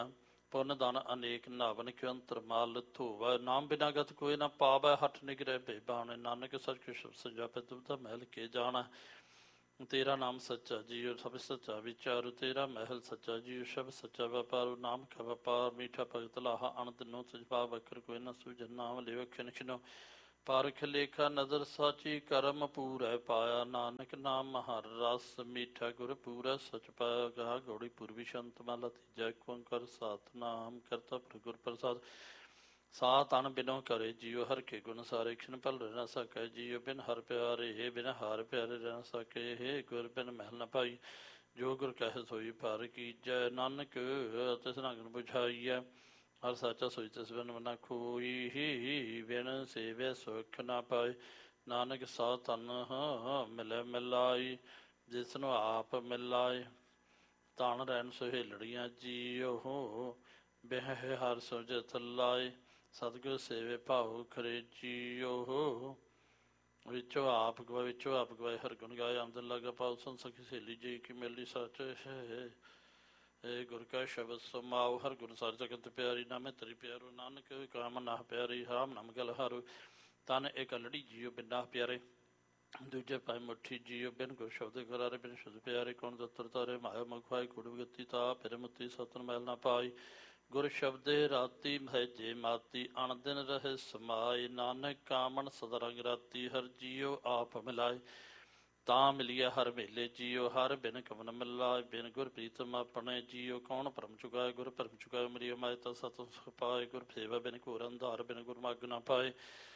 ਪੁੰਨ ਧਨ ਅਨੇਕ ਨਾਵਨ ਕਿਉ ਅੰਤਰ ਮਾਲ ਧੋਵੈ। ਨਾਮ ਬਿਨਾ ਗਤ ਕੋਈ ਨਾ ਪਾਵੈ, ਹੱਠ ਨਿਗਰਹਿ ਭੈ ਬਾਣੈ। ਨਾਨਕ ਸਚ ਕਿਛ ਸਜਾਪੈ, ਦੁਬਦਾ ਮਹਿਲ ਕੇ ਜਾਣੈ। ਤੇਰਾ ਨਾਮ ਸੱਚਾ ਜੀਉ, ਸਭ ਸੱਚਾ ਵਿਚਾਰੂ। ਤੇਰਾ ਮਹਿਲ ਸੱਚਾ ਜੀਉ, ਸਭ ਸੱਚਾ ਵਪਾਰੂ। ਨਾਮ ਕਾ ਵਪਾਰ ਮੀਠਾ ਭਗਤ ਲਾਹਾ, ਅਨੰਦ ਨੋ ਤੁਝ ਭਾਵ ਵਖਰ ਕੋਈ ਨਾ ਸੂਝੈ। ਨਾਮ ਲਿਵ ਖਿਨ ਖਿਨੋ ਪਾਰਖ ਲੇਖਾ, ਨਦਰ ਸਾਚੀ ਕਰਮ ਪੂਰੈ ਪਾਇਆ। ਨਾਨਕ ਨਾਮ ਹਰ ਰਸ ਮੀਠਾ, ਗੁਰ ਪੂਰੈ ਸਚ ਪਾਇਆ। ਗਾ ਗੌੜੀ ਪੂਰਬੀ ਸ਼ੰਤ ਮਹਲਾ ਤੀਜਾ। ਏਕ ਓੰਕਾਰ ਸਤਿਨਾਮ ਕਰਤਾ ਪੁਰਖ ਗੁਰ ਪ੍ਰਸਾਦ। ਸਾਹ ਤਨ ਬਿਨੋ ਕਰੇ ਜੀਉ, ਹਰਿ ਕੇ ਗੁਣ ਸਾਰੇ। ਖਿਨ ਭਲ ਰਹਿ ਨਾ ਸਕੈ ਜੀਉ, ਬਿਨ ਹਰਿ ਪਿਆਰੇ। ਹੇ ਬਿਨ ਹਰਿ ਪਿਆਰੇ ਰਹਿ ਨਾ ਸਕੈ, ਹੇ ਗੁਰ ਬਿਨ ਮਹਿਲ ਨ ਪਾਈ। ਜੋ ਗੁਰ ਕਹੈ ਸੋਈ ਪਰ ਕੀਜੈ, ਨਾਨਕ ਤਿਸ ਨਾਗਨ ਬੁਝਾਈਐ। ਹਰ ਸਾਚਾ ਸੋਈ ਤਿਸ ਬਿਨ ਨਾ ਕੋਈ, ਹੀ ਬਿਨ ਸੇਵਿਆ ਸੁਖ ਨਾ ਪਾਏ। ਨਾਨਕ ਸਾਹ ਤਨ ਮਿਲੈ ਮਿਲਾਈ, ਜਿਸਨੂੰ ਆਪ ਮਿਲਾਏ। ਤਾਣ ਰਹਿਣ ਸੁਹੇਲੜੀਆਂ ਜੀਉ, ਬਿਹ ਹਰ ਸੁਜਤ ਲਾਏ। ਸਤਿਗੁਰ ਸੇਵੇ ਭਾਉ ਖਰੇ ਜੀਉ, ਵਿੱਚੋਂ ਆਪ ਗਵਾਏ ਵਿੱਚੋਂ ਆਪ ਗਵਾਏ। ਹਰਿ ਗੁਣ ਗਾਏ ਆਮਦਨ ਲਾਗਾ ਪਾਉ, ਸੁਨ ਸਖੀ ਸਹੇਲੀ ਜੀ ਕੀ ਮੇਲੀ ਸੱਚ ਹੈ। ਏ ਗੁਰ ਕਾ ਸ਼ਬਦ ਸਮਾਉ, ਹਰਿ ਗੁਣ ਸਾਰੀ ਜਗਤ ਪਿਆਰੀ। ਨਾਮੇ ਤੇਰੀ ਪਿਆਰੋ, ਨਾਨਕ ਕਾਮ ਨਾਹ ਪਿਆਰੀ। ਰਾਮ ਨਾਮ ਗਲ ਹਾਰੂ, ਤਨ ਇੱਕ ਅਲੜੀ ਜੀਉ ਬਿਨ ਨਾਹ ਪਿਆਰੇ। ਦੂਜੇ ਪਾਏ ਮੁੱਠੀ ਜੀਉ, ਬਿਨ ਗੁਰ ਸ਼ਬਦ ਕਰਾਰੇ। ਬਿਨ ਸ਼ੁੱਧ ਪਿਆਰੇ ਕੌਣ ਦਤਰ ਤਾਰੇ। ਮਾਇਆ ਮਖਵਾਈ ਕੁੜ ਵਿਗਤੀ ਤਾ, ਫਿਰ ਮੁੱਤੀ ਸਤਨ ਮੈਲ ਨਾ ਪਾਈ। ਗੁਰ ਸ਼ਬਦੇ ਰਾਤੀ ਮਹਿਜੇ ਮਾਤੀ, ਅਣ ਦਿਨ ਰਹੇ ਸਮਾਏ। ਨਾਨਕ ਕਾਮਣ ਸਦਾ ਰੰਗ ਰਾਤੀ, ਹਰ ਜੀਉ ਆਪ ਮਿਲਾਏ। ਤਾਂ ਮਿਲਿਆ ਹਰ ਮੇਲੇ ਜੀਉ, ਹਰ ਬਿਨ ਕਵਨ ਮਿਲਾਏ। ਬਿਨ ਗੁਰ ਪ੍ਰੀਤਮ ਆਪਣੇ ਜੀਉ, ਕੌਣ ਭਰਮ ਚੁਕਾਏ। ਗੁਰ ਭਰਮ ਚੁਕਾਏ ਮਰੀ ਮਾਏ, ਤਾਂ ਸਤ ਸੁਖ ਪਾਏ। ਗੁਰ ਸੇਵਾ ਬਿਨ ਘੋਰ ਅੰਧਾਰ, ਬਿਨ ਗੁਰ ਮਗ ਨਾ ਪਾਏ।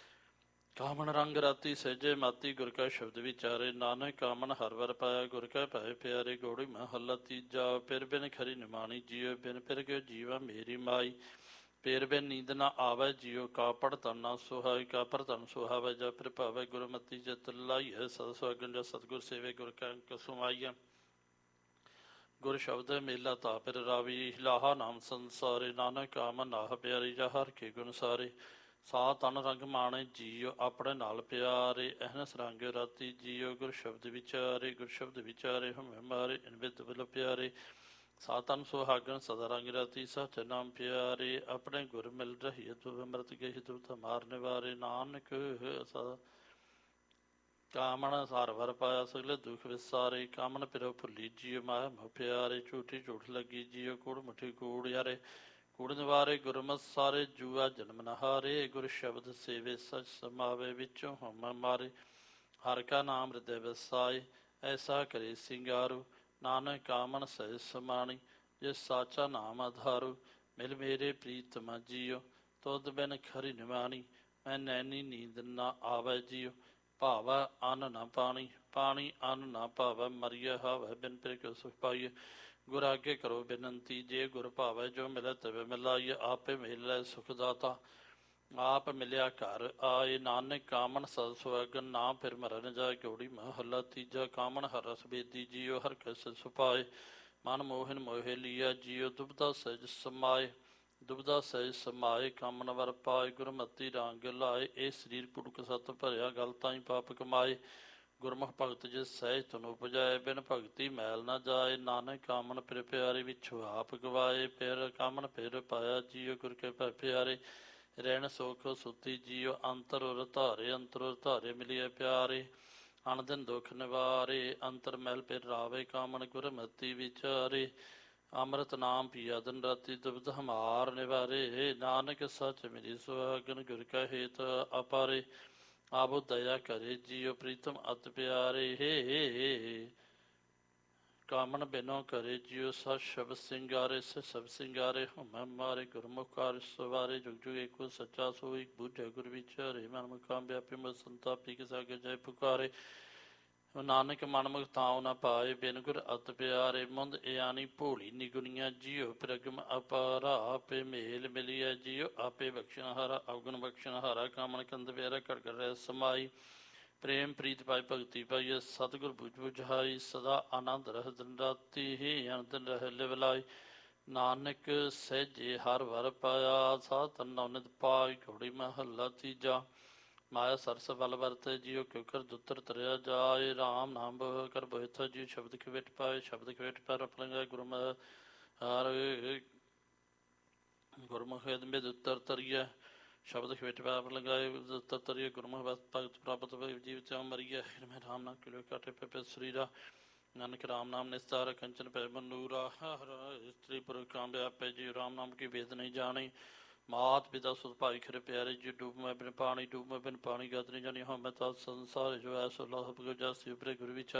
ਕਾਮਣ ਰੰਗ ਰਾਤੀ ਸਹਿਜੇ ਮਾਤੀ, ਗੁਰ ਕਾ ਸ਼ਬਦ ਵਿਚਾਰੇ। ਨਾਨਕ ਕਾਮਣ ਹਰ ਵਰ ਪਾਇਆ, ਗੁਰ ਕਾ ਭੈ ਪਿਆਰੇ। ਗੌੜੀ ਮਹੱਲਾ ਤੀਜਾ। ਫਿਰ ਬਿਨ ਖਰੀ ਨਿਮਾਣੀ ਜੀਉ, ਬਿਨ ਫਿਰ ਕੇ ਜੀਵਾ ਮੇਰੀ ਮਾਈ। ਫਿਰ ਬਿਨ ਨੀਂਦ ਨਾ ਆਵੈ ਜੀਉ, ਕਾਪੜ ਤਨ ਨਾ ਸੁਹਾਈ। ਕਾਪੜ ਤਨ ਸੁਹਾਵੈ ਜਾ ਫਿਰ ਭਾਵੈ, ਗੁਰਮਤੀ ਜਿਤ ਲਾਈਐ। ਸਦਾ ਸੁਹਾਗਣ ਜਾ ਸਤਿਗੁਰ ਸੇਵੇ, ਗੁਰ ਕਾ ਅੰਕ ਸੁਮਾਈਐ। ਗੁਰ ਸ਼ਬਦ ਮੇਲਾ ਤਾ ਫਿਰ ਰਾਵੀ, ਲਾਹਾ ਨਾਮ ਸੰਸਾਰੇ। ਨਾਨਕ ਕਾਮ ਨਾਹ ਪਿਆਰੀ, ਜਾ ਹਰਿ ਕੇ ਗੁਣ ਸਾਰੇ। ਸਾਹ ਤਨ ਰੰਗ ਮਾਣੇ ਜੀਉ, ਆਪਣੇ ਨਾਲ ਪਿਆਰੇ। ਅਹਨਸ ਰੰਗ ਰਾਤੀ ਜੀਉ, ਗੁਰ ਸ਼ਬਦ ਵਿਚਾਰੇ। ਗੁਰ ਸ਼ਬਦ ਵਿਚਾਰੇ ਹਮੇ ਮਾਰੇ, ਇਨ ਬਿਦ ਬਿਲ ਪਿਆਰੇ। ਸਾਹ ਤਨ ਸੁਹਾਗਣ ਸਦਾ ਰੰਗ ਰਾਤੀ, ਸਚ ਨਾਮ ਪਿਆਰੇ। ਆਪਣੇ ਗੁਰ ਮਿਲ ਰਹੀ ਤੁ ਅੰਮ੍ਰਿਤ ਗਹਿ, ਦੁਖ ਮਾਰ ਨਿਵਾਰੇ। ਨਾਨਕ ਸਦਾ ਕਾਮਣ ਸਾਰ ਵਰ ਪਾਇਆ, ਸਗਲੇ ਦੁਖ ਵਿਸਾਰੇ। ਕਾਮਨ ਪਿਰੋ ਭੁੱਲੀ ਜੀਉ, ਮਾਇਆ ਮੋਹ ਪਿਆਰੇ। ਝੂਠੀ ਝੂਠ ਲੱਗੀ ਜੀਉ, ਕੂੜ ਮੁੱਠੀ ਕੂੜ ਯਾਰੇ। ਕੂੜ ਨਿਵਾਰੇ ਗੁਰਮਤਿ ਸਾਰੇ, ਜੂਆ ਜਨਮ ਨ ਹਾਰੇ। ਗੁਰ ਸ਼ਬਦ ਸੇਵੇ ਸਚ ਸਮਾਵੇ, ਵਿੱਚੋਂ ਹਉਮੈ ਮਾਰੇ। ਹਰਿ ਕਾ ਨਾਮ ਹਿਰਦੈ ਵਸਾਏ, ਐਸਾ ਕਰੇ ਸਿੰਗਾਰੂ। ਨਾਨਕ ਕਾਮਨ ਸਹਿਜ ਸਮਾਣੀ, ਜਿਸ ਸਾਚਾ ਨਾਮ ਆਧਾਰੂ। ਮਿਲ ਮੇਰੇ ਪ੍ਰੀਤਮਾ ਜੀਉ, ਤੁਧ ਬਿਨ ਖਰੀ ਨਿਮਾਣੀ। ਮੈਂ ਨੈਣੀ ਨੀਂਦ ਨਾ ਆਵੈ ਜੀਉ, ਭਾਵੈ ਅੰਨ ਨਾ ਪਾਣੀ। ਪਾਣੀ ਅੰਨ ਨਾ ਭਾਵੈ, ਮਰੀਐ ਹਾਵੈ। ਬਿਨ ਫਿਰ ਕਿਉ ਸੁਖ ਪਾਈਐ। ਗੁਰ ਆਗੇ ਕਰੋ ਬੇਨੰਤੀ, ਜੇ ਗੁਰ ਭਾਵੈ ਜੋ ਮਿਲੈ ਤਵੇ ਮਿਲਾਈਐ। ਆਪੇ ਮਿਲੈ ਸੁਖ ਦਾਤਾ, ਆਪ ਮਿਲਿਆ ਘਰ ਆਏ। ਨਾਨਕ ਕਾਮਣ ਸਦ ਸੁਹਾਗਣ, ਨਾ ਫਿਰ ਮਰਨ ਜਾਏ। ਗੌੜੀ ਮਹੱਲਾ ਤੀਜਾ। ਕਾਮਣ ਹਰ ਰਸ ਬੇਦੀ ਜੀਉ, ਹਰਿ ਕੈ ਸਿ ਸੁਭਾਏ। ਮਨ ਮੋਹਨ ਮੋਹਿ ਲੀਆ ਜੀਉ, ਦੁਬਦਾ ਸਹਿਜ ਸਮਾਏ। ਦੁਬਦਾ ਸਹਿਜ ਸਮਾਏ, ਕਾਮਣ ਵਰ ਪਾਏ। ਗੁਰਮਤੀ ਰੰਗ ਲਾਏ, ਇਹ ਸਰੀਰ ਪੁੜਕ ਸਤ ਭਰਿਆ। ਗਲ ਤਾਈ ਪਾਪ ਕਮਾਏ। ਗੁਰਮੁਖ ਭਗਤ ਜਿਸ ਸਹਿਜ ਤਨ ਉਪਜਾਏ, ਬਿਨ ਭਗਤੀ ਮੈਲ ਨਾ ਜਾਏ। ਨਾਨਕ ਕਾਮਨ ਫਿਰ ਪਿਆਰੇ, ਵਿਛੋ ਆਪ ਗਵਾਏ। ਫਿਰ ਕਾਮਨ ਫਿਰ ਪਾਇਆ ਜੀਉ, ਗੁਰ ਕੇ ਭੈ ਪਿਆਰੇ। ਰਹਿਣ ਸੁਖ ਸੁਤੀ ਜੀਉ, ਅੰਤਰ ਉਰ ਧਾਰੇ। ਅੰਤਰ ਉਰ ਧਾਰੇ ਮਿਲਿਐ ਪਿਆਰੇ। ਅਣ ਦਿਨ ਦੁਖ ਨਿਵਾਰੇ, ਅੰਤਰ ਮਹਿਲ ਫਿਰ ਰਾਵੇ। ਕਾਮਨ ਗੁਰਮਤੀ ਵਿਚਾਰੇ। ਅੰਮ੍ਰਿਤ ਨਾਮ ਪੀਆ ਦਿਨ ਰਾਤੀ, ਦੁਬਿਧ ਹਮਾਰ ਨਿਵਾਰੇ। ਨਾਨਕ ਸੱਚ ਮਿਲੀ ਸੁਹਾਗਣ, ਗੁਰ ਕਾ ਹੇਤ ਅਪਾਰੇ। ਆਬੋ ਦਇਆ ਕਰੇ ਜੀਉ, ਪ੍ਰੀਤਮ ਅਤ ਪਿਆਰੇ। ਹੇ ਕਾਮਣ ਬਿਨੋ ਕਰੇ ਜੀਉ, ਸਤ ਸ਼ਬਦ ਸਿੰਗਾਰੇ। ਸੇ ਸਭ ਸਿੰਗਾਰੇ ਹਉਮੈ ਮਾਰੇ। ਗੁਰਮੁਖ ਕਾਰ ਸਵਾਰੇ, ਜੁਗ ਜੁਗ ਏਕੋ ਸੱਚਾ ਸੋਈ। ਬੁਝੈ ਗੁਰ ਵਿਚਾਰੇ, ਮਨ ਮੁਖਾਂ ਵਿਆਪੀ ਮਤ ਸੰਤਾਪੀ। ਕਿਸ ਆਗੇ ਜੈ ਪੁਕਾਰੇ। ਨਾਨਕ ਮਨ ਮੁਖ ਥਾਉ ਨ ਪਾਏ, ਬਿਨ ਗੁਰ ਅਤ ਪਿਆਰੇ। ਮੁੰਦ ਇਆਨੀ ਭੋਲੀ ਨਿਗੁਨੀਆਂ ਜੀਉ, ਪ੍ਰਗਮ ਅਪਾਰਾ। ਆਪੇ ਮੇਲ ਮਿਲੀਐ ਜੀਉ, ਆਪੇ ਬਖਸ਼ਣ ਹਾਰਾ। ਅਵਗੁਣ ਬਖਸ਼ਣ ਹਾਰਾ, ਕਾਮਣ ਕੰਦ ਪਿਆਰਾ। ਘੜ ਘੜ ਰਹਿ ਸਮਾਈ, ਪ੍ਰੇਮ ਪ੍ਰੀਤ ਪਾਈ ਭਗਤੀ ਪਾਈਐ। ਸਤਿਗੁਰ ਬੁਝ ਬੁਝਾਈ, ਸਦਾ ਆਨੰਦ ਰਹਿ ਦਿਨ ਰਾਤੀ। ਹੀ ਅਨੰਦ ਰਹਿ ਲਿਵ ਲਾਈ, ਨਾਨਕ ਸਹਿਜੇ ਹਰ ਵਰ ਪਾਇਆ। ਸਾਧ ਤਨ ਨਵਨਿਤ ਪਾਈ, ਘੋੜੀ ਮਹੱਲਾ ਤੀਜਾ। ਮਾਇਆ ਸਰਸ ਬਲ ਵਰਤੈ ਜੀਉ, ਕਿਉ ਕਰ ਦੁੱਤਰ ਤਰਿਆ ਜਾਏ। ਰਾਮ ਨਾਮ ਕਰ ਬੋਇਥ ਜੀਉ, ਸ਼ਬਦ ਖਵੇਟ ਪਾਏ। ਸ਼ਬਦ ਖਵੇਟ ਪੈ ਰਫਲੰਗਾ, ਗੁਰਮ ਹਰ ਗੁਰਮੁਖ ਵੇਦ ਮੇਦ ਉੱਤਰ ਤਰੀਐ ਸ਼ਬਦ ਖੇਟ ਪਾਪ ਲਗਾਏ ਉੱਤਰ ਤਰੀਐ ਗੁਰਮੁਖ ਬਸ ਭਗਤ ਪ੍ਰਾਪਤ ਹੋਏ ਜੀਵ ਤੇ ਮਰੀਐ ਮੈਂ ਰਾਮ ਨਾਮ ਕਿਲੋ ਕਾਟੇ ਪੇ ਸਰੀਰਾ ਨਾਨਕ ਰਾਮ ਨਾਮ ਨਿਸਤਾਰ ਕੰਚਨ ਪੈ ਮਨੂਰਾ ਹਰ ਇਸਤਰੀ ਪੁਰ ਕਾਂਬਿਆ ਪੈ ਜੀ ਰਾਮ ਨਾਮ ਕੀ ਵੇਦ ਨਹੀਂ ਜਾਣੀ ਮਾਤ ਪਿਤਾ ਸੁਤ ਭਾਈ ਖਰੇ ਪਿਆਰੇ ਜੀ ਡੂਬ ਮੈਂ ਬਿਨ ਪਾਣੀ ਡੂਬ ਮੈਂ ਬਿਨ ਪਾਣੀ ਗਤ ਨਹੀਂ ਜਾਣੀ ਹਾਂ ਮੈਂ ਤਾਂ ਸੰਸਾਰ ਜੋ ਐਸੋ ਲਾਹ ਬਗਜਾ ਸਿਵਰੇ ਗੁਰੂ ਵਿਚਾਰ